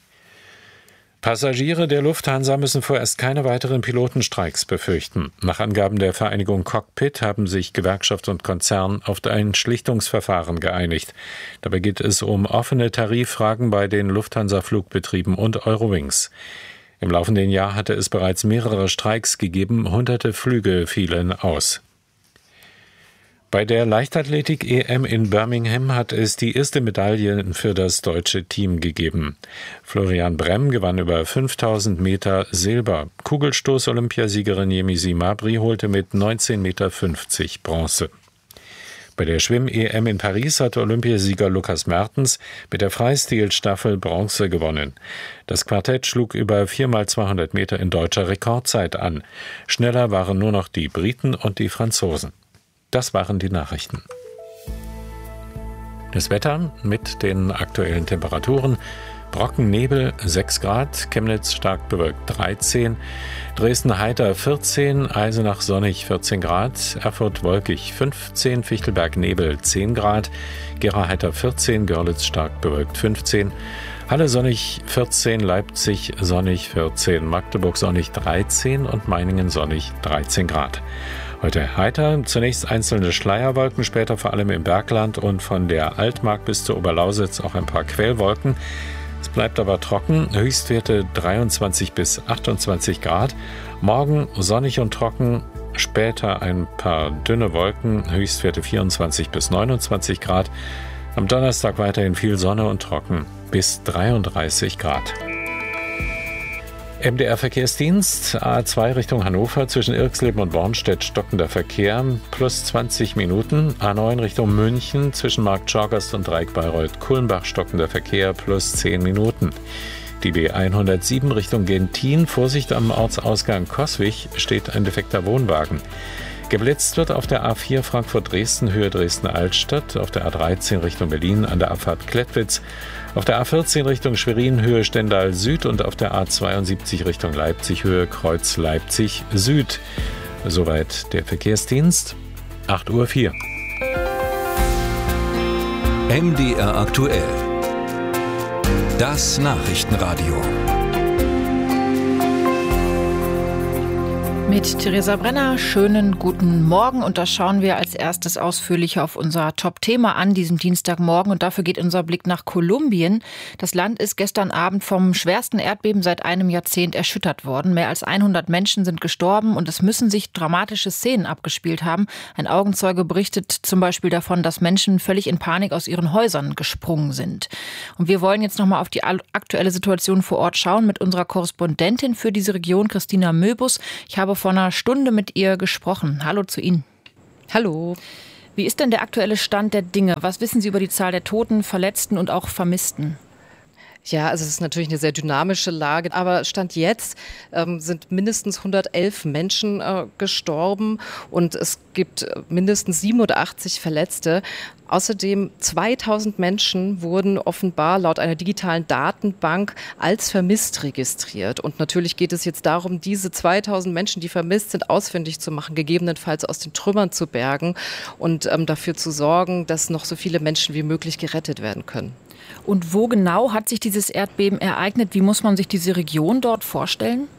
Passagiere der Lufthansa müssen vorerst keine weiteren Pilotenstreiks befürchten. Nach Angaben der Vereinigung Cockpit haben sich Gewerkschaft und Konzern auf ein Schlichtungsverfahren geeinigt. Dabei geht es um offene Tariffragen bei den Lufthansa-Flugbetrieben und Eurowings. Im laufenden Jahr hatte es bereits mehrere Streiks gegeben, hunderte Flüge fielen aus. Bei der Leichtathletik-E M in Birmingham hat es die erste Medaille für das deutsche Team gegeben. Florian Bremm gewann über fünftausend Meter Silber. Kugelstoß-Olympiasiegerin Yemisi Mabry holte mit neunzehn Meter fünfzig Bronze. Bei der Schwimm-E M in Paris hatte Olympiasieger Lukas Mertens mit der Freistilstaffel Bronze gewonnen. Das Quartett schlug über vier mal zweihundert Meter in deutscher Rekordzeit an. Schneller waren nur noch die Briten und die Franzosen. Das waren die Nachrichten. Das Wetter mit den aktuellen Temperaturen. Brocken, Nebel sechs Grad, Chemnitz stark bewölkt dreizehn, Dresden heiter vierzehn, Eisenach sonnig vierzehn Grad, Erfurt wolkig fünfzehn, Fichtelberg Nebel zehn Grad, Gera heiter vierzehn, Görlitz stark bewölkt fünfzehn, Halle sonnig vierzehn, Leipzig sonnig vierzehn, Magdeburg sonnig dreizehn und Meiningen sonnig dreizehn Grad. Heute heiter, zunächst einzelne Schleierwolken, später vor allem im Bergland und von der Altmark bis zur Oberlausitz auch ein paar Quellwolken. Es bleibt aber trocken, Höchstwerte dreiundzwanzig bis achtundzwanzig Grad. Morgen sonnig und trocken, später ein paar dünne Wolken, Höchstwerte vierundzwanzig bis neunundzwanzig Grad. Am Donnerstag weiterhin viel Sonne und trocken bis dreiunddreißig Grad. M D R-Verkehrsdienst, A zwei Richtung Hannover, zwischen Irxleben und Bornstedt stockender Verkehr, plus zwanzig Minuten. A neun Richtung München, zwischen Markt Schorgast und Dreieck Bayreuth-Kulmbach stockender Verkehr, plus zehn Minuten. Die B hundertsieben Richtung Gentin, Vorsicht am Ortsausgang Coswig, steht ein defekter Wohnwagen. Geblitzt wird auf der A vier Frankfurt-Dresden, Höhe Dresden-Altstadt, auf der A dreizehn Richtung Berlin an der Abfahrt Klettwitz, auf der A vierzehn Richtung Schwerin, Höhe Stendal Süd und auf der A zweiundsiebzig Richtung Leipzig, Höhe Kreuz Leipzig Süd. Soweit der Verkehrsdienst. acht Uhr vier. M D R aktuell. Das Nachrichtenradio. Mit Theresa Brenner, schönen guten Morgen, und da schauen wir als erstes ausführlich auf unser Top-Thema an diesem Dienstagmorgen, und dafür geht unser Blick nach Kolumbien. Das Land ist gestern Abend vom schwersten Erdbeben seit einem Jahrzehnt erschüttert worden. Mehr als hundert Menschen sind gestorben und es müssen sich dramatische Szenen abgespielt haben. Ein Augenzeuge berichtet zum Beispiel davon, dass Menschen völlig in Panik aus ihren Häusern gesprungen sind. Und wir wollen jetzt nochmal auf die aktuelle Situation vor Ort schauen mit unserer Korrespondentin für diese Region, Christina Möbus. Ich habe vor einer Stunde mit ihr gesprochen. Hallo zu Ihnen. Hallo. Wie ist denn der aktuelle Stand der Dinge? Was wissen Sie über die Zahl der Toten, Verletzten und auch Vermissten? Ja, also es ist natürlich eine sehr dynamische Lage, aber Stand jetzt ähm, sind mindestens hundertelf Menschen äh, gestorben und es gibt mindestens siebenundachtzig Verletzte. Außerdem zweitausend Menschen wurden offenbar laut einer digitalen Datenbank als vermisst registriert. Und natürlich geht es jetzt darum, diese zweitausend Menschen, die vermisst sind, ausfindig zu machen, gegebenenfalls aus den Trümmern zu bergen und ähm, dafür zu sorgen, dass noch so viele Menschen wie möglich gerettet werden können. Und wo genau hat sich dieses Erdbeben ereignet? Wie muss man sich diese Region dort vorstellen?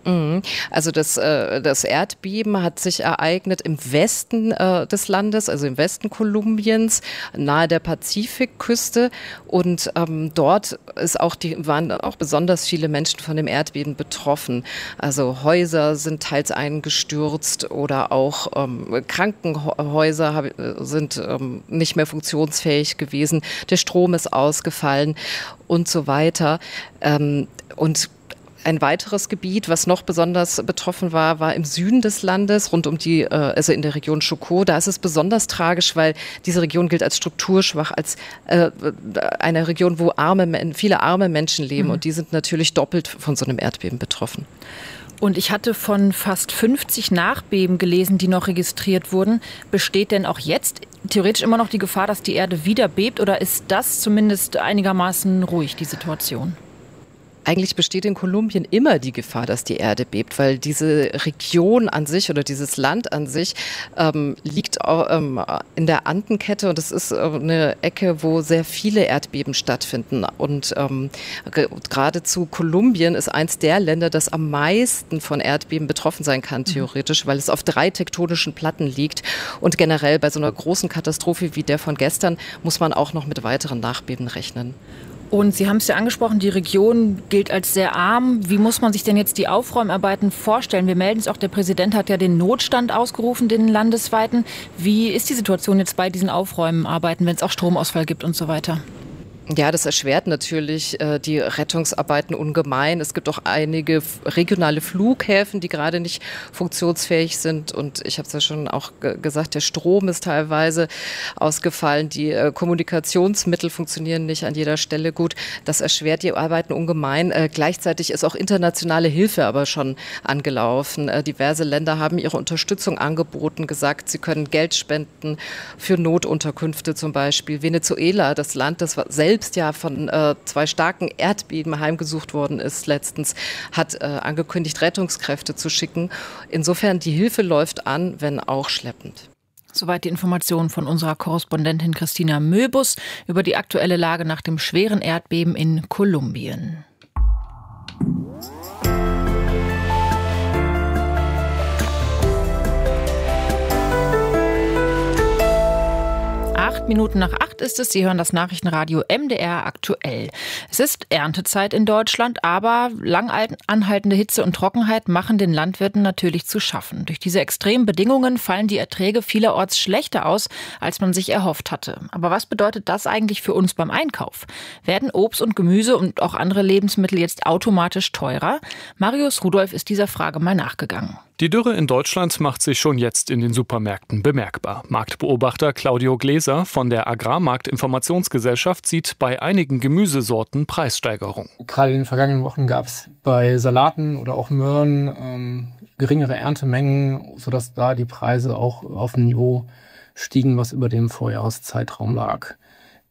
Also das, das Erdbeben hat sich ereignet im Westen des Landes, also im Westen Kolumbiens, nahe der Pazifikküste. Und ähm, dort ist auch die, waren auch besonders viele Menschen von dem Erdbeben betroffen. Also Häuser sind teils eingestürzt oder auch ähm, Krankenhäuser hab, sind ähm, nicht mehr funktionsfähig gewesen. Der Strom ist ausgefallen und so weiter. Ähm, und Ein weiteres Gebiet, was noch besonders betroffen war, war im Süden des Landes, rund um die, also in der Region Chocó. Da ist es besonders tragisch, weil diese Region gilt als strukturschwach, als äh, eine Region, wo arme, viele arme Menschen leben. Mhm. Und die sind natürlich doppelt von so einem Erdbeben betroffen. Und ich hatte von fast fünfzig Nachbeben gelesen, die noch registriert wurden. Besteht denn auch jetzt theoretisch immer noch die Gefahr, dass die Erde wieder bebt? Oder ist das zumindest einigermaßen ruhig, die Situation? Eigentlich besteht in Kolumbien immer die Gefahr, dass die Erde bebt, weil diese Region an sich oder dieses Land an sich ähm, liegt ähm, in der Andenkette und es ist äh, eine Ecke, wo sehr viele Erdbeben stattfinden. Und ähm, geradezu Kolumbien ist eins der Länder, das am meisten von Erdbeben betroffen sein kann, theoretisch, weil es auf drei tektonischen Platten liegt. Und generell bei so einer großen Katastrophe wie der von gestern muss man auch noch mit weiteren Nachbeben rechnen. Und Sie haben es ja angesprochen, die Region gilt als sehr arm. Wie muss man sich denn jetzt die Aufräumarbeiten vorstellen? Wir melden es auch, der Präsident hat ja den Notstand ausgerufen, den landesweiten. Wie ist die Situation jetzt bei diesen Aufräumarbeiten, wenn es auch Stromausfall gibt und so weiter? Ja, das erschwert natürlich äh, die Rettungsarbeiten ungemein. Es gibt auch einige regionale Flughäfen, die gerade nicht funktionsfähig sind. Und ich habe es ja schon auch g- gesagt, der Strom ist teilweise ausgefallen. Die äh, Kommunikationsmittel funktionieren nicht an jeder Stelle gut. Das erschwert die Arbeiten ungemein. Äh, gleichzeitig ist auch internationale Hilfe aber schon angelaufen. Äh, diverse Länder haben ihre Unterstützung angeboten, gesagt, sie können Geld spenden für Notunterkünfte zum Beispiel. Venezuela, das Land, das war selbst selbst ja von äh, zwei starken Erdbeben heimgesucht worden ist letztens, hat äh, angekündigt, Rettungskräfte zu schicken. Insofern, die Hilfe läuft an, wenn auch schleppend. Soweit die Informationen von unserer Korrespondentin Christina Möbus über die aktuelle Lage nach dem schweren Erdbeben in Kolumbien. Acht Minuten nach acht ist es. Sie hören das Nachrichtenradio M D R aktuell. Es ist Erntezeit in Deutschland, aber lang anhaltende Hitze und Trockenheit machen den Landwirten natürlich zu schaffen. Durch diese extremen Bedingungen fallen die Erträge vielerorts schlechter aus, als man sich erhofft hatte. Aber was bedeutet das eigentlich für uns beim Einkauf? Werden Obst und Gemüse und auch andere Lebensmittel jetzt automatisch teurer? Marius Rudolph ist dieser Frage mal nachgegangen. Die Dürre in Deutschland macht sich schon jetzt in den Supermärkten bemerkbar. Marktbeobachter Claudio Gläser von der Agrarmarktinformationsgesellschaft sieht bei einigen Gemüsesorten Preissteigerung. Gerade in den vergangenen Wochen gab es bei Salaten oder auch Möhren ähm, geringere Erntemengen, sodass da die Preise auch auf ein Niveau stiegen, was über dem Vorjahreszeitraum lag.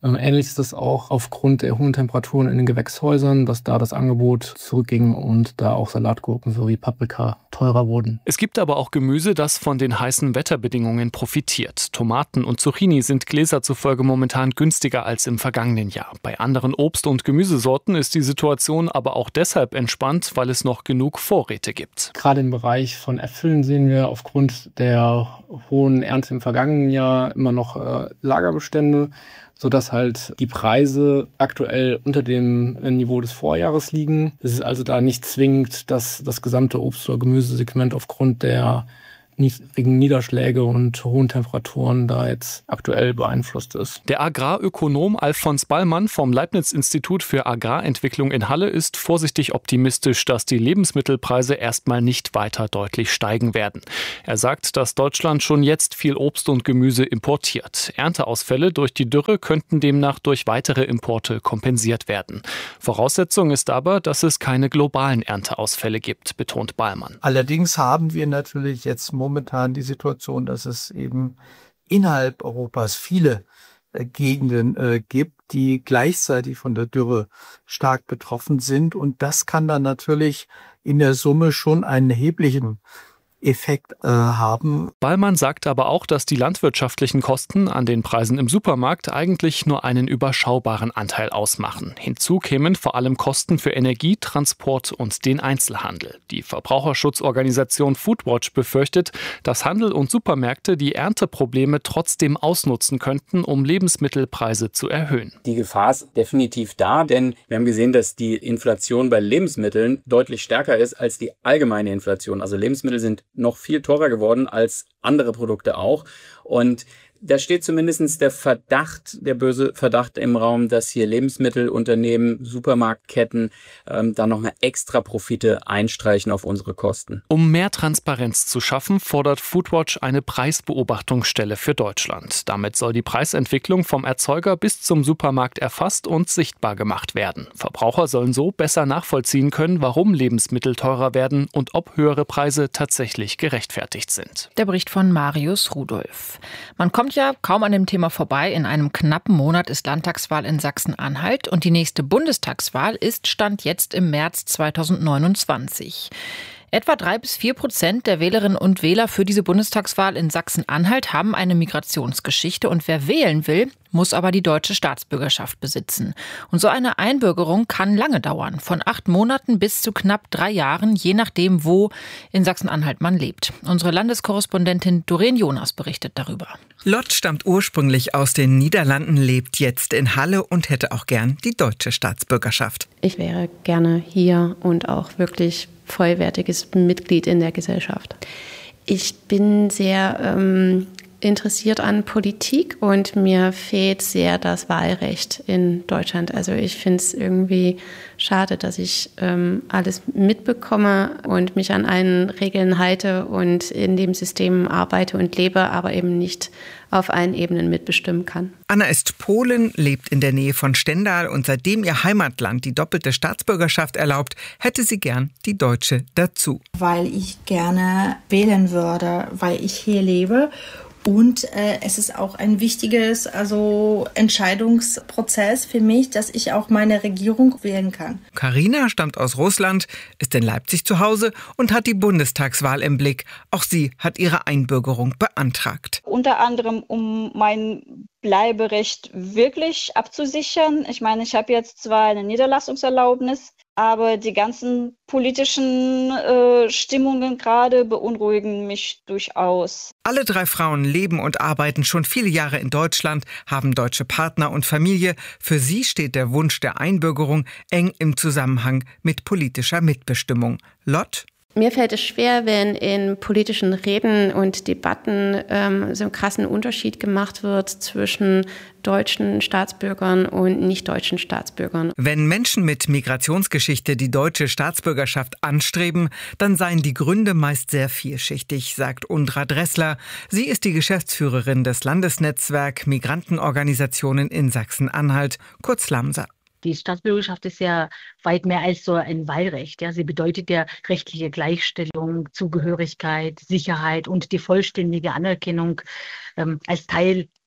Ähm, ähnlich ist das auch aufgrund der hohen Temperaturen in den Gewächshäusern, dass da das Angebot zurückging und da auch Salatgurken sowie Paprika teurer wurden. Es gibt aber auch Gemüse, das von den heißen Wetterbedingungen profitiert. Tomaten und Zucchini sind Gläser zufolge momentan günstiger als im vergangenen Jahr. Bei anderen Obst- und Gemüsesorten ist die Situation aber auch deshalb entspannt, weil es noch genug Vorräte gibt. Gerade im Bereich von Äpfeln sehen wir aufgrund der hohen Ernte im vergangenen Jahr immer noch äh, Lagerbestände, sodass halt die Preise aktuell unter dem Niveau des Vorjahres liegen. Es ist also da nicht zwingend, dass das gesamte Obst- oder Gemüsesegment aufgrund der niedrigen Niederschläge und hohen Temperaturen da jetzt aktuell beeinflusst ist. Der Agrarökonom Alfons Ballmann vom Leibniz-Institut für Agrarentwicklung in Halle ist vorsichtig optimistisch, dass die Lebensmittelpreise erstmal nicht weiter deutlich steigen werden. Er sagt, dass Deutschland schon jetzt viel Obst und Gemüse importiert. Ernteausfälle durch die Dürre könnten demnach durch weitere Importe kompensiert werden. Voraussetzung ist aber, dass es keine globalen Ernteausfälle gibt, betont Ballmann. Allerdings haben wir natürlich jetzt momentan die Situation, dass es eben innerhalb Europas viele äh, Gegenden äh, gibt, die gleichzeitig von der Dürre stark betroffen sind. Und das kann dann natürlich in der Summe schon einen erheblichen Effekt äh, haben. Ballmann sagt aber auch, dass die landwirtschaftlichen Kosten an den Preisen im Supermarkt eigentlich nur einen überschaubaren Anteil ausmachen. Hinzu kämen vor allem Kosten für Energie, Transport und den Einzelhandel. Die Verbraucherschutzorganisation Foodwatch befürchtet, dass Handel und Supermärkte die Ernteprobleme trotzdem ausnutzen könnten, um Lebensmittelpreise zu erhöhen. Die Gefahr ist definitiv da, denn wir haben gesehen, dass die Inflation bei Lebensmitteln deutlich stärker ist als die allgemeine Inflation. Also Lebensmittel sind noch viel teurer geworden als andere Produkte auch. Und da steht zumindest der Verdacht, der böse Verdacht im Raum, dass hier Lebensmittelunternehmen, Supermarktketten ähm, da noch eine extra Profite einstreichen auf unsere Kosten. Um mehr Transparenz zu schaffen, fordert Foodwatch eine Preisbeobachtungsstelle für Deutschland. Damit soll die Preisentwicklung vom Erzeuger bis zum Supermarkt erfasst und sichtbar gemacht werden. Verbraucher sollen so besser nachvollziehen können, warum Lebensmittel teurer werden und ob höhere Preise tatsächlich gerechtfertigt sind. Der Bericht von Marius Rudolph. Man kommt ja kaum an dem Thema vorbei. In einem knappen Monat ist Landtagswahl in Sachsen-Anhalt und die nächste Bundestagswahl ist Stand jetzt im März zweitausendneunundzwanzig. Etwa drei bis vier Prozent der Wählerinnen und Wähler für diese Bundestagswahl in Sachsen-Anhalt haben eine Migrationsgeschichte und wer wählen will, muss aber die deutsche Staatsbürgerschaft besitzen. Und so eine Einbürgerung kann lange dauern, von acht Monaten bis zu knapp drei Jahren, je nachdem, wo in Sachsen-Anhalt man lebt. Unsere Landeskorrespondentin Doreen Jonas berichtet darüber. Lott stammt ursprünglich aus den Niederlanden, lebt jetzt in Halle und hätte auch gern die deutsche Staatsbürgerschaft. Ich wäre gerne hier und auch wirklich vollwertiges Mitglied in der Gesellschaft. Ich bin sehr ähm, interessiert an Politik und mir fehlt sehr das Wahlrecht in Deutschland. Also ich finde es irgendwie schade, dass ich ähm, alles mitbekomme und mich an allen Regeln halte und in dem System arbeite und lebe, aber eben nicht auf allen Ebenen mitbestimmen kann. Anna ist Polin, lebt in der Nähe von Stendal und seitdem ihr Heimatland die doppelte Staatsbürgerschaft erlaubt, hätte sie gern die deutsche dazu. Weil ich gerne wählen würde, weil ich hier lebe. Und äh, es ist auch ein wichtiges also Entscheidungsprozess für mich, dass ich auch meine Regierung wählen kann. Carina stammt aus Russland, ist in Leipzig zu Hause und hat die Bundestagswahl im Blick. Auch sie hat ihre Einbürgerung beantragt. Unter anderem, um mein Bleiberecht wirklich abzusichern. Ich meine, ich habe jetzt zwar eine Niederlassungserlaubnis, aber die ganzen politischen äh, Stimmungen gerade beunruhigen mich durchaus. Alle drei Frauen leben und arbeiten schon viele Jahre in Deutschland, haben deutsche Partner und Familie. Für sie steht der Wunsch der Einbürgerung eng im Zusammenhang mit politischer Mitbestimmung. Lott? Mir fällt es schwer, wenn in politischen Reden und Debatten ähm, so einen krassen Unterschied gemacht wird zwischen deutschen Staatsbürgern und nicht-deutschen Staatsbürgern. Wenn Menschen mit Migrationsgeschichte die deutsche Staatsbürgerschaft anstreben, dann seien die Gründe meist sehr vielschichtig, sagt Undra Dressler. Sie ist die Geschäftsführerin des Landesnetzwerk Migrantenorganisationen in Sachsen-Anhalt, kurz LAMSA. Die Staatsbürgerschaft ist ja weit mehr als so ein Wahlrecht. Ja, sie bedeutet ja rechtliche Gleichstellung, Zugehörigkeit, Sicherheit und die vollständige Anerkennung ähm, als Teil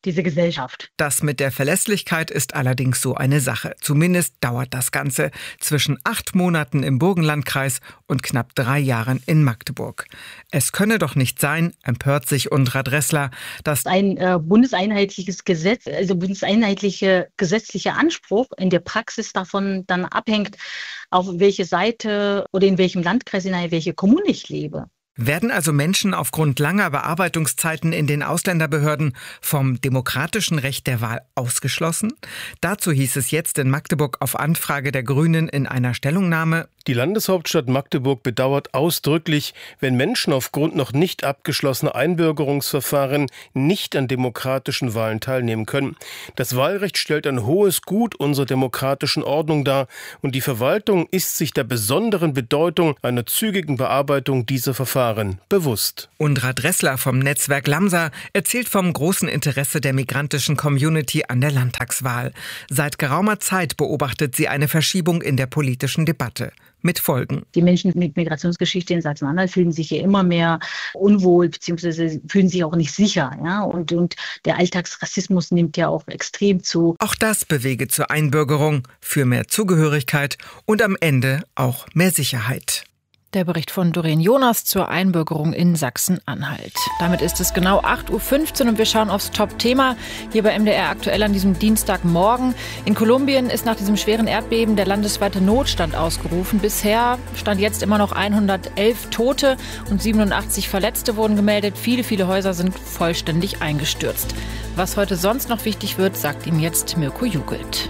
diese Gesellschaft. Das mit der Verlässlichkeit ist allerdings so eine Sache. Zumindest dauert das Ganze zwischen acht Monaten im Burgenlandkreis und knapp drei Jahren in Magdeburg. Es könne doch nicht sein, empört sich Undra Dressler, dass ein äh, bundeseinheitliches Gesetz, also bundeseinheitlicher gesetzlicher Anspruch in der Praxis davon dann abhängt, auf welche Seite oder in welchem Landkreis, in welche Kommune ich lebe. Werden also Menschen aufgrund langer Bearbeitungszeiten in den Ausländerbehörden vom demokratischen Recht der Wahl ausgeschlossen? Dazu hieß es jetzt in Magdeburg auf Anfrage der Grünen in einer Stellungnahme: Die Landeshauptstadt Magdeburg bedauert ausdrücklich, wenn Menschen aufgrund noch nicht abgeschlossener Einbürgerungsverfahren nicht an demokratischen Wahlen teilnehmen können. Das Wahlrecht stellt ein hohes Gut unserer demokratischen Ordnung dar und die Verwaltung ist sich der besonderen Bedeutung einer zügigen Bearbeitung dieser Verfahren bewusst. Undra Dressler vom Netzwerk Lamsa erzählt vom großen Interesse der migrantischen Community an der Landtagswahl. Seit geraumer Zeit beobachtet sie eine Verschiebung in der politischen Debatte. Mit Folgen. Die Menschen mit Migrationsgeschichte in Sachsen-Anhalt fühlen sich hier immer mehr unwohl, beziehungsweise fühlen sich auch nicht sicher. Ja? Und, und der Alltagsrassismus nimmt ja auch extrem zu. Auch das bewege zur Einbürgerung, für mehr Zugehörigkeit und am Ende auch mehr Sicherheit. Der Bericht von Doreen Jonas zur Einbürgerung in Sachsen-Anhalt. Damit ist es genau acht Uhr fünfzehn und wir schauen aufs Top-Thema hier bei M D R aktuell an diesem Dienstagmorgen. In Kolumbien ist nach diesem schweren Erdbeben der landesweite Notstand ausgerufen. Bisher stand jetzt immer noch hundertelf Tote und siebenundachtzig Verletzte wurden gemeldet. Viele, viele Häuser sind vollständig eingestürzt. Was heute sonst noch wichtig wird, sagt Ihnen jetzt Mirko Jugelt.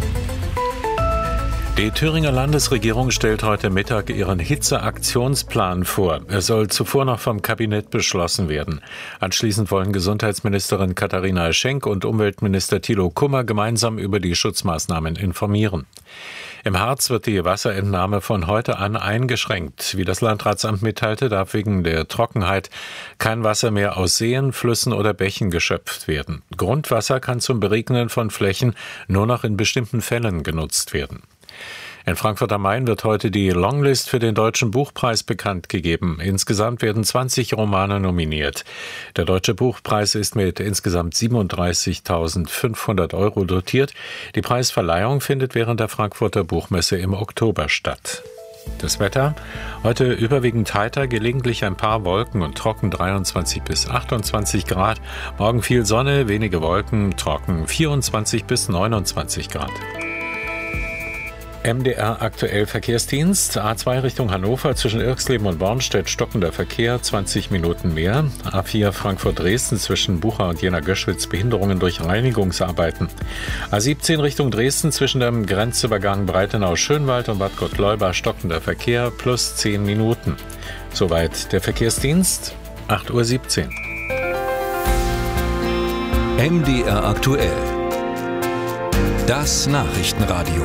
Die Thüringer Landesregierung stellt heute Mittag ihren Hitzeaktionsplan vor. Er soll zuvor noch vom Kabinett beschlossen werden. Anschließend wollen Gesundheitsministerin Katharina Schenk und Umweltminister Thilo Kummer gemeinsam über die Schutzmaßnahmen informieren. Im Harz wird die Wasserentnahme von heute an eingeschränkt. Wie das Landratsamt mitteilte, darf wegen der Trockenheit kein Wasser mehr aus Seen, Flüssen oder Bächen geschöpft werden. Grundwasser kann zum Beregnen von Flächen nur noch in bestimmten Fällen genutzt werden. In Frankfurt am Main wird heute die Longlist für den Deutschen Buchpreis bekannt gegeben. Insgesamt werden zwanzig Romane nominiert. Der Deutsche Buchpreis ist mit insgesamt siebenunddreißigtausendfünfhundert Euro dotiert. Die Preisverleihung findet während der Frankfurter Buchmesse im Oktober statt. Das Wetter: heute überwiegend heiter, gelegentlich ein paar Wolken und trocken, dreiundzwanzig bis achtundzwanzig Grad. Morgen viel Sonne, wenige Wolken, trocken, vierundzwanzig bis neunundzwanzig Grad. M D R aktuell Verkehrsdienst. A zwei Richtung Hannover zwischen Irxleben und Bornstedt stockender Verkehr, zwanzig Minuten mehr. A vier Frankfurt-Dresden zwischen Bucha und Jena-Göschwitz Behinderungen durch Reinigungsarbeiten. A siebzehn Richtung Dresden zwischen dem Grenzübergang Breitenau-Schönwald und Bad Gottleuba stockender Verkehr plus zehn Minuten. Soweit der Verkehrsdienst. acht Uhr siebzehn. M D R aktuell. Das Nachrichtenradio.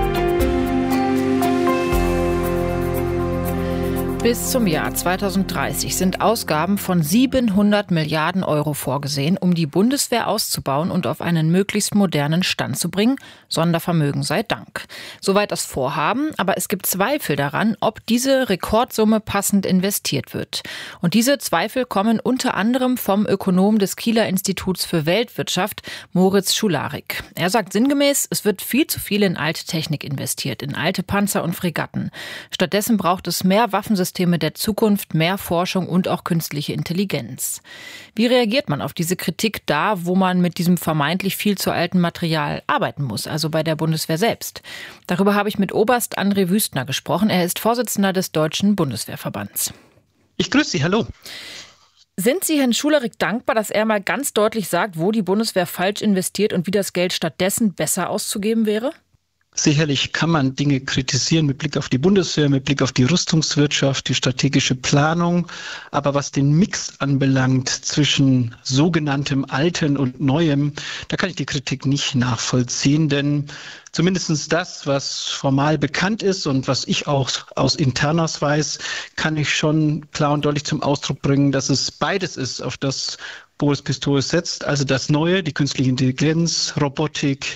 Bis zum Jahr zweitausenddreißig sind Ausgaben von siebenhundert Milliarden Euro vorgesehen, um die Bundeswehr auszubauen und auf einen möglichst modernen Stand zu bringen. Sondervermögen sei Dank. Soweit das Vorhaben, aber es gibt Zweifel daran, ob diese Rekordsumme passend investiert wird. Und diese Zweifel kommen unter anderem vom Ökonom des Kieler Instituts für Weltwirtschaft, Moritz Schularik. Er sagt sinngemäß, es wird viel zu viel in alte Technik investiert, in alte Panzer und Fregatten. Stattdessen braucht es mehr Waffensysteme der Zukunft, mehr Forschung und auch künstliche Intelligenz. Wie reagiert man auf diese Kritik da, wo man mit diesem vermeintlich viel zu alten Material arbeiten muss, also bei der Bundeswehr selbst? Darüber habe ich mit Oberst André Wüstner gesprochen. Er ist Vorsitzender des Deutschen Bundeswehrverbands. Ich grüße Sie, hallo. Sind Sie Herrn Schularik dankbar, dass er mal ganz deutlich sagt, wo die Bundeswehr falsch investiert und wie das Geld stattdessen besser auszugeben wäre? Sicherlich kann man Dinge kritisieren mit Blick auf die Bundeswehr, mit Blick auf die Rüstungswirtschaft, die strategische Planung. Aber was den Mix anbelangt zwischen sogenanntem Alten und Neuem, da kann ich die Kritik nicht nachvollziehen. Denn zumindest das, was formal bekannt ist und was ich auch aus Internas weiß, kann ich schon klar und deutlich zum Ausdruck bringen, dass es beides ist, auf das Boris Pistorius setzt. Also das Neue, die künstliche Intelligenz, Robotik,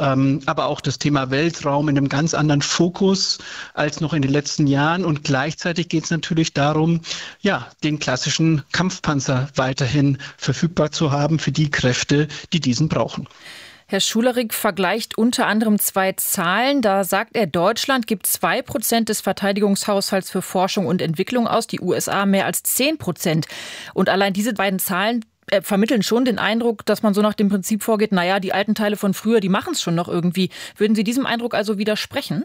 ähm, aber auch das Thema Weltraum in einem ganz anderen Fokus als noch in den letzten Jahren. Und gleichzeitig geht es natürlich darum, ja, den klassischen Kampfpanzer weiterhin verfügbar zu haben für die Kräfte, die diesen brauchen. Herr Schulerich vergleicht unter anderem zwei Zahlen. Da sagt er, Deutschland gibt zwei Prozent des Verteidigungshaushalts für Forschung und Entwicklung aus, die U S A mehr als zehn Prozent. Und allein diese beiden Zahlen äh, vermitteln schon den Eindruck, dass man so nach dem Prinzip vorgeht, naja, die alten Teile von früher, die machen es schon noch irgendwie. Würden Sie diesem Eindruck also widersprechen?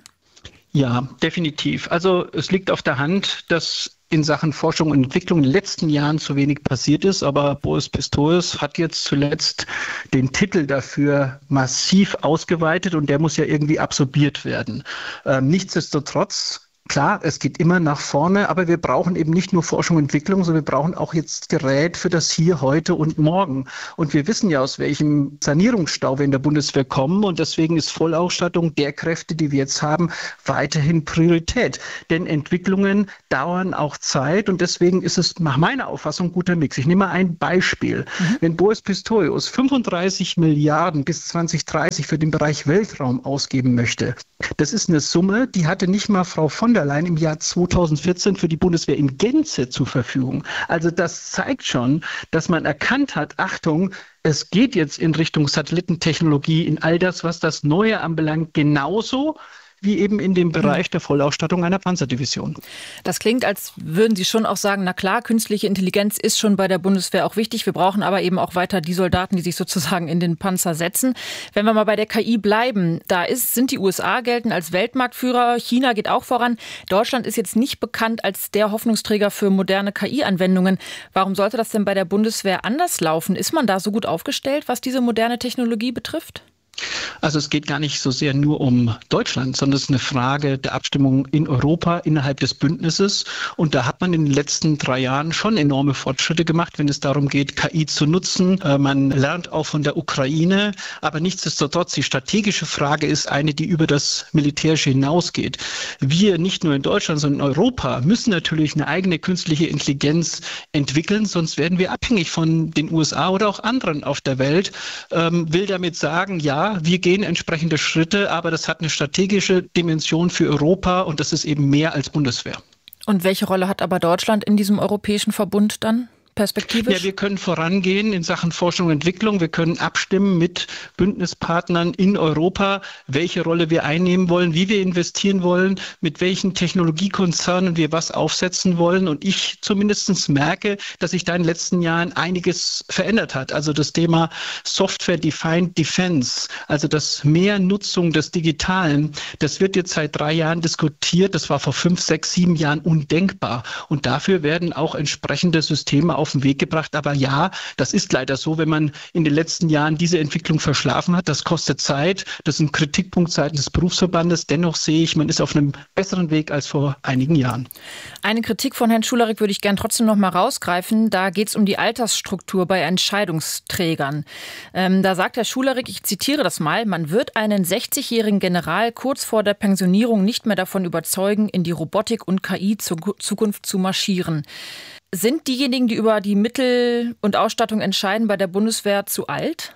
Ja, definitiv. Also es liegt auf der Hand, dass in Sachen Forschung und Entwicklung in den letzten Jahren zu wenig passiert ist. Aber Boris Pistorius hat jetzt zuletzt den Titel dafür massiv ausgeweitet und der muss ja irgendwie absorbiert werden. Ähm, nichtsdestotrotz, klar, es geht immer nach vorne, aber wir brauchen eben nicht nur Forschung und Entwicklung, sondern wir brauchen auch jetzt Gerät für das Hier, Heute und Morgen. Und wir wissen ja, aus welchem Sanierungsstau wir in der Bundeswehr kommen. Und deswegen ist Vollausstattung der Kräfte, die wir jetzt haben, weiterhin Priorität. Denn Entwicklungen dauern auch Zeit und deswegen ist es nach meiner Auffassung ein guter Mix. Ich nehme mal ein Beispiel. Mhm. Wenn Boris Pistorius fünfunddreißig Milliarden bis zwanzig dreißig für den Bereich Weltraum ausgeben möchte, das ist eine Summe, die hatte nicht mal Frau von der Leyen im Jahr zweitausendvierzehn für die Bundeswehr in Gänze zur Verfügung. Also das zeigt schon, dass man erkannt hat, Achtung, es geht jetzt in Richtung Satellitentechnologie, in all das, was das Neue anbelangt, genauso wie eben in dem Bereich der Vollausstattung einer Panzerdivision. Das klingt, als würden Sie schon auch sagen, na klar, künstliche Intelligenz ist schon bei der Bundeswehr auch wichtig. Wir brauchen aber eben auch weiter die Soldaten, die sich sozusagen in den Panzer setzen. Wenn wir mal bei der K I bleiben, da ist, sind die U S A gelten als Weltmarktführer, China geht auch voran. Deutschland ist jetzt nicht bekannt als der Hoffnungsträger für moderne K I-Anwendungen. Warum sollte das denn bei der Bundeswehr anders laufen? Ist man da so gut aufgestellt, was diese moderne Technologie betrifft? Also es geht gar nicht so sehr nur um Deutschland, sondern es ist eine Frage der Abstimmung in Europa innerhalb des Bündnisses. Und da hat man in den letzten drei Jahren schon enorme Fortschritte gemacht, wenn es darum geht, K I zu nutzen. Man lernt auch von der Ukraine. Aber nichtsdestotrotz, die strategische Frage ist eine, die über das Militärische hinausgeht. Wir, nicht nur in Deutschland, sondern in Europa, müssen natürlich eine eigene künstliche Intelligenz entwickeln, sonst werden wir abhängig von den U S A oder auch anderen auf der Welt. Ähm, will damit sagen, ja, wir gehen entsprechende Schritte, aber das hat eine strategische Dimension für Europa und das ist eben mehr als Bundeswehr. Und welche Rolle hat aber Deutschland in diesem europäischen Verbund dann? Perspektivisch? Ja, wir können vorangehen in Sachen Forschung und Entwicklung. Wir können abstimmen mit Bündnispartnern in Europa, welche Rolle wir einnehmen wollen, wie wir investieren wollen, mit welchen Technologiekonzernen wir was aufsetzen wollen. Und ich zumindest merke, dass sich da in den letzten Jahren einiges verändert hat. Also das Thema Software-Defined Defense, also das mehr Nutzung des Digitalen, das wird jetzt seit drei Jahren diskutiert. Das war vor fünf, sechs, sieben Jahren undenkbar. Und dafür werden auch entsprechende Systeme auf auf den Weg gebracht. Aber ja, das ist leider so, wenn man in den letzten Jahren diese Entwicklung verschlafen hat. Das kostet Zeit. Das ist ein Kritikpunkt seitens des Berufsverbandes. Dennoch sehe ich, man ist auf einem besseren Weg als vor einigen Jahren. Eine Kritik von Herrn Schulerich würde ich gern trotzdem noch mal rausgreifen. Da geht es um die Altersstruktur bei Entscheidungsträgern. Ähm, da sagt Herr Schulerich, ich zitiere das mal, man wird einen sechzigjährigen General kurz vor der Pensionierung nicht mehr davon überzeugen, in die Robotik und K I-Zukunft zu marschieren. Sind diejenigen, die über die Mittel und Ausstattung entscheiden, bei der Bundeswehr zu alt?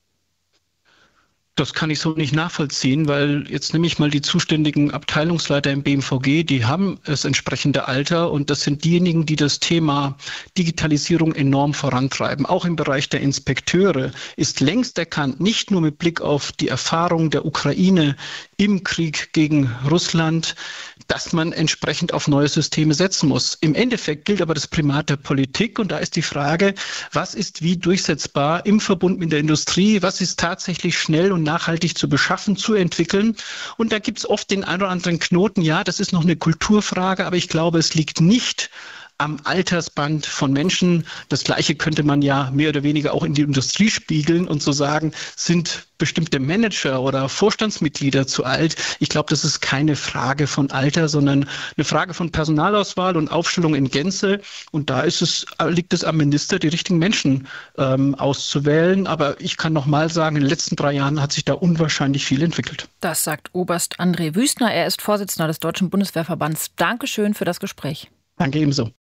Das kann ich so nicht nachvollziehen, weil jetzt nehme ich mal die zuständigen Abteilungsleiter im B M V G, die haben das entsprechende Alter und das sind diejenigen, die das Thema Digitalisierung enorm vorantreiben. Auch im Bereich der Inspekteure ist längst erkannt, nicht nur mit Blick auf die Erfahrung der Ukraine im Krieg gegen Russland, dass man entsprechend auf neue Systeme setzen muss. Im Endeffekt gilt aber das Primat der Politik und da ist die Frage, was ist wie durchsetzbar im Verbund mit der Industrie, was ist tatsächlich schnell und nachhaltig zu beschaffen, zu entwickeln. Und da gibt es oft den einen oder anderen Knoten. Ja, das ist noch eine Kulturfrage, aber ich glaube, es liegt nicht am Altersband von Menschen. Das Gleiche könnte man ja mehr oder weniger auch in die Industrie spiegeln und so sagen, sind bestimmte Manager oder Vorstandsmitglieder zu alt. Ich glaube, das ist keine Frage von Alter, sondern eine Frage von Personalauswahl und Aufstellung in Gänze. Und da ist es, liegt es am Minister, die richtigen Menschen ähm, auszuwählen. Aber ich kann noch mal sagen, in den letzten drei Jahren hat sich da unwahrscheinlich viel entwickelt. Das sagt Oberst André Wüstner. Er ist Vorsitzender des Deutschen Bundeswehrverbands. Dankeschön für das Gespräch. Danke ebenso.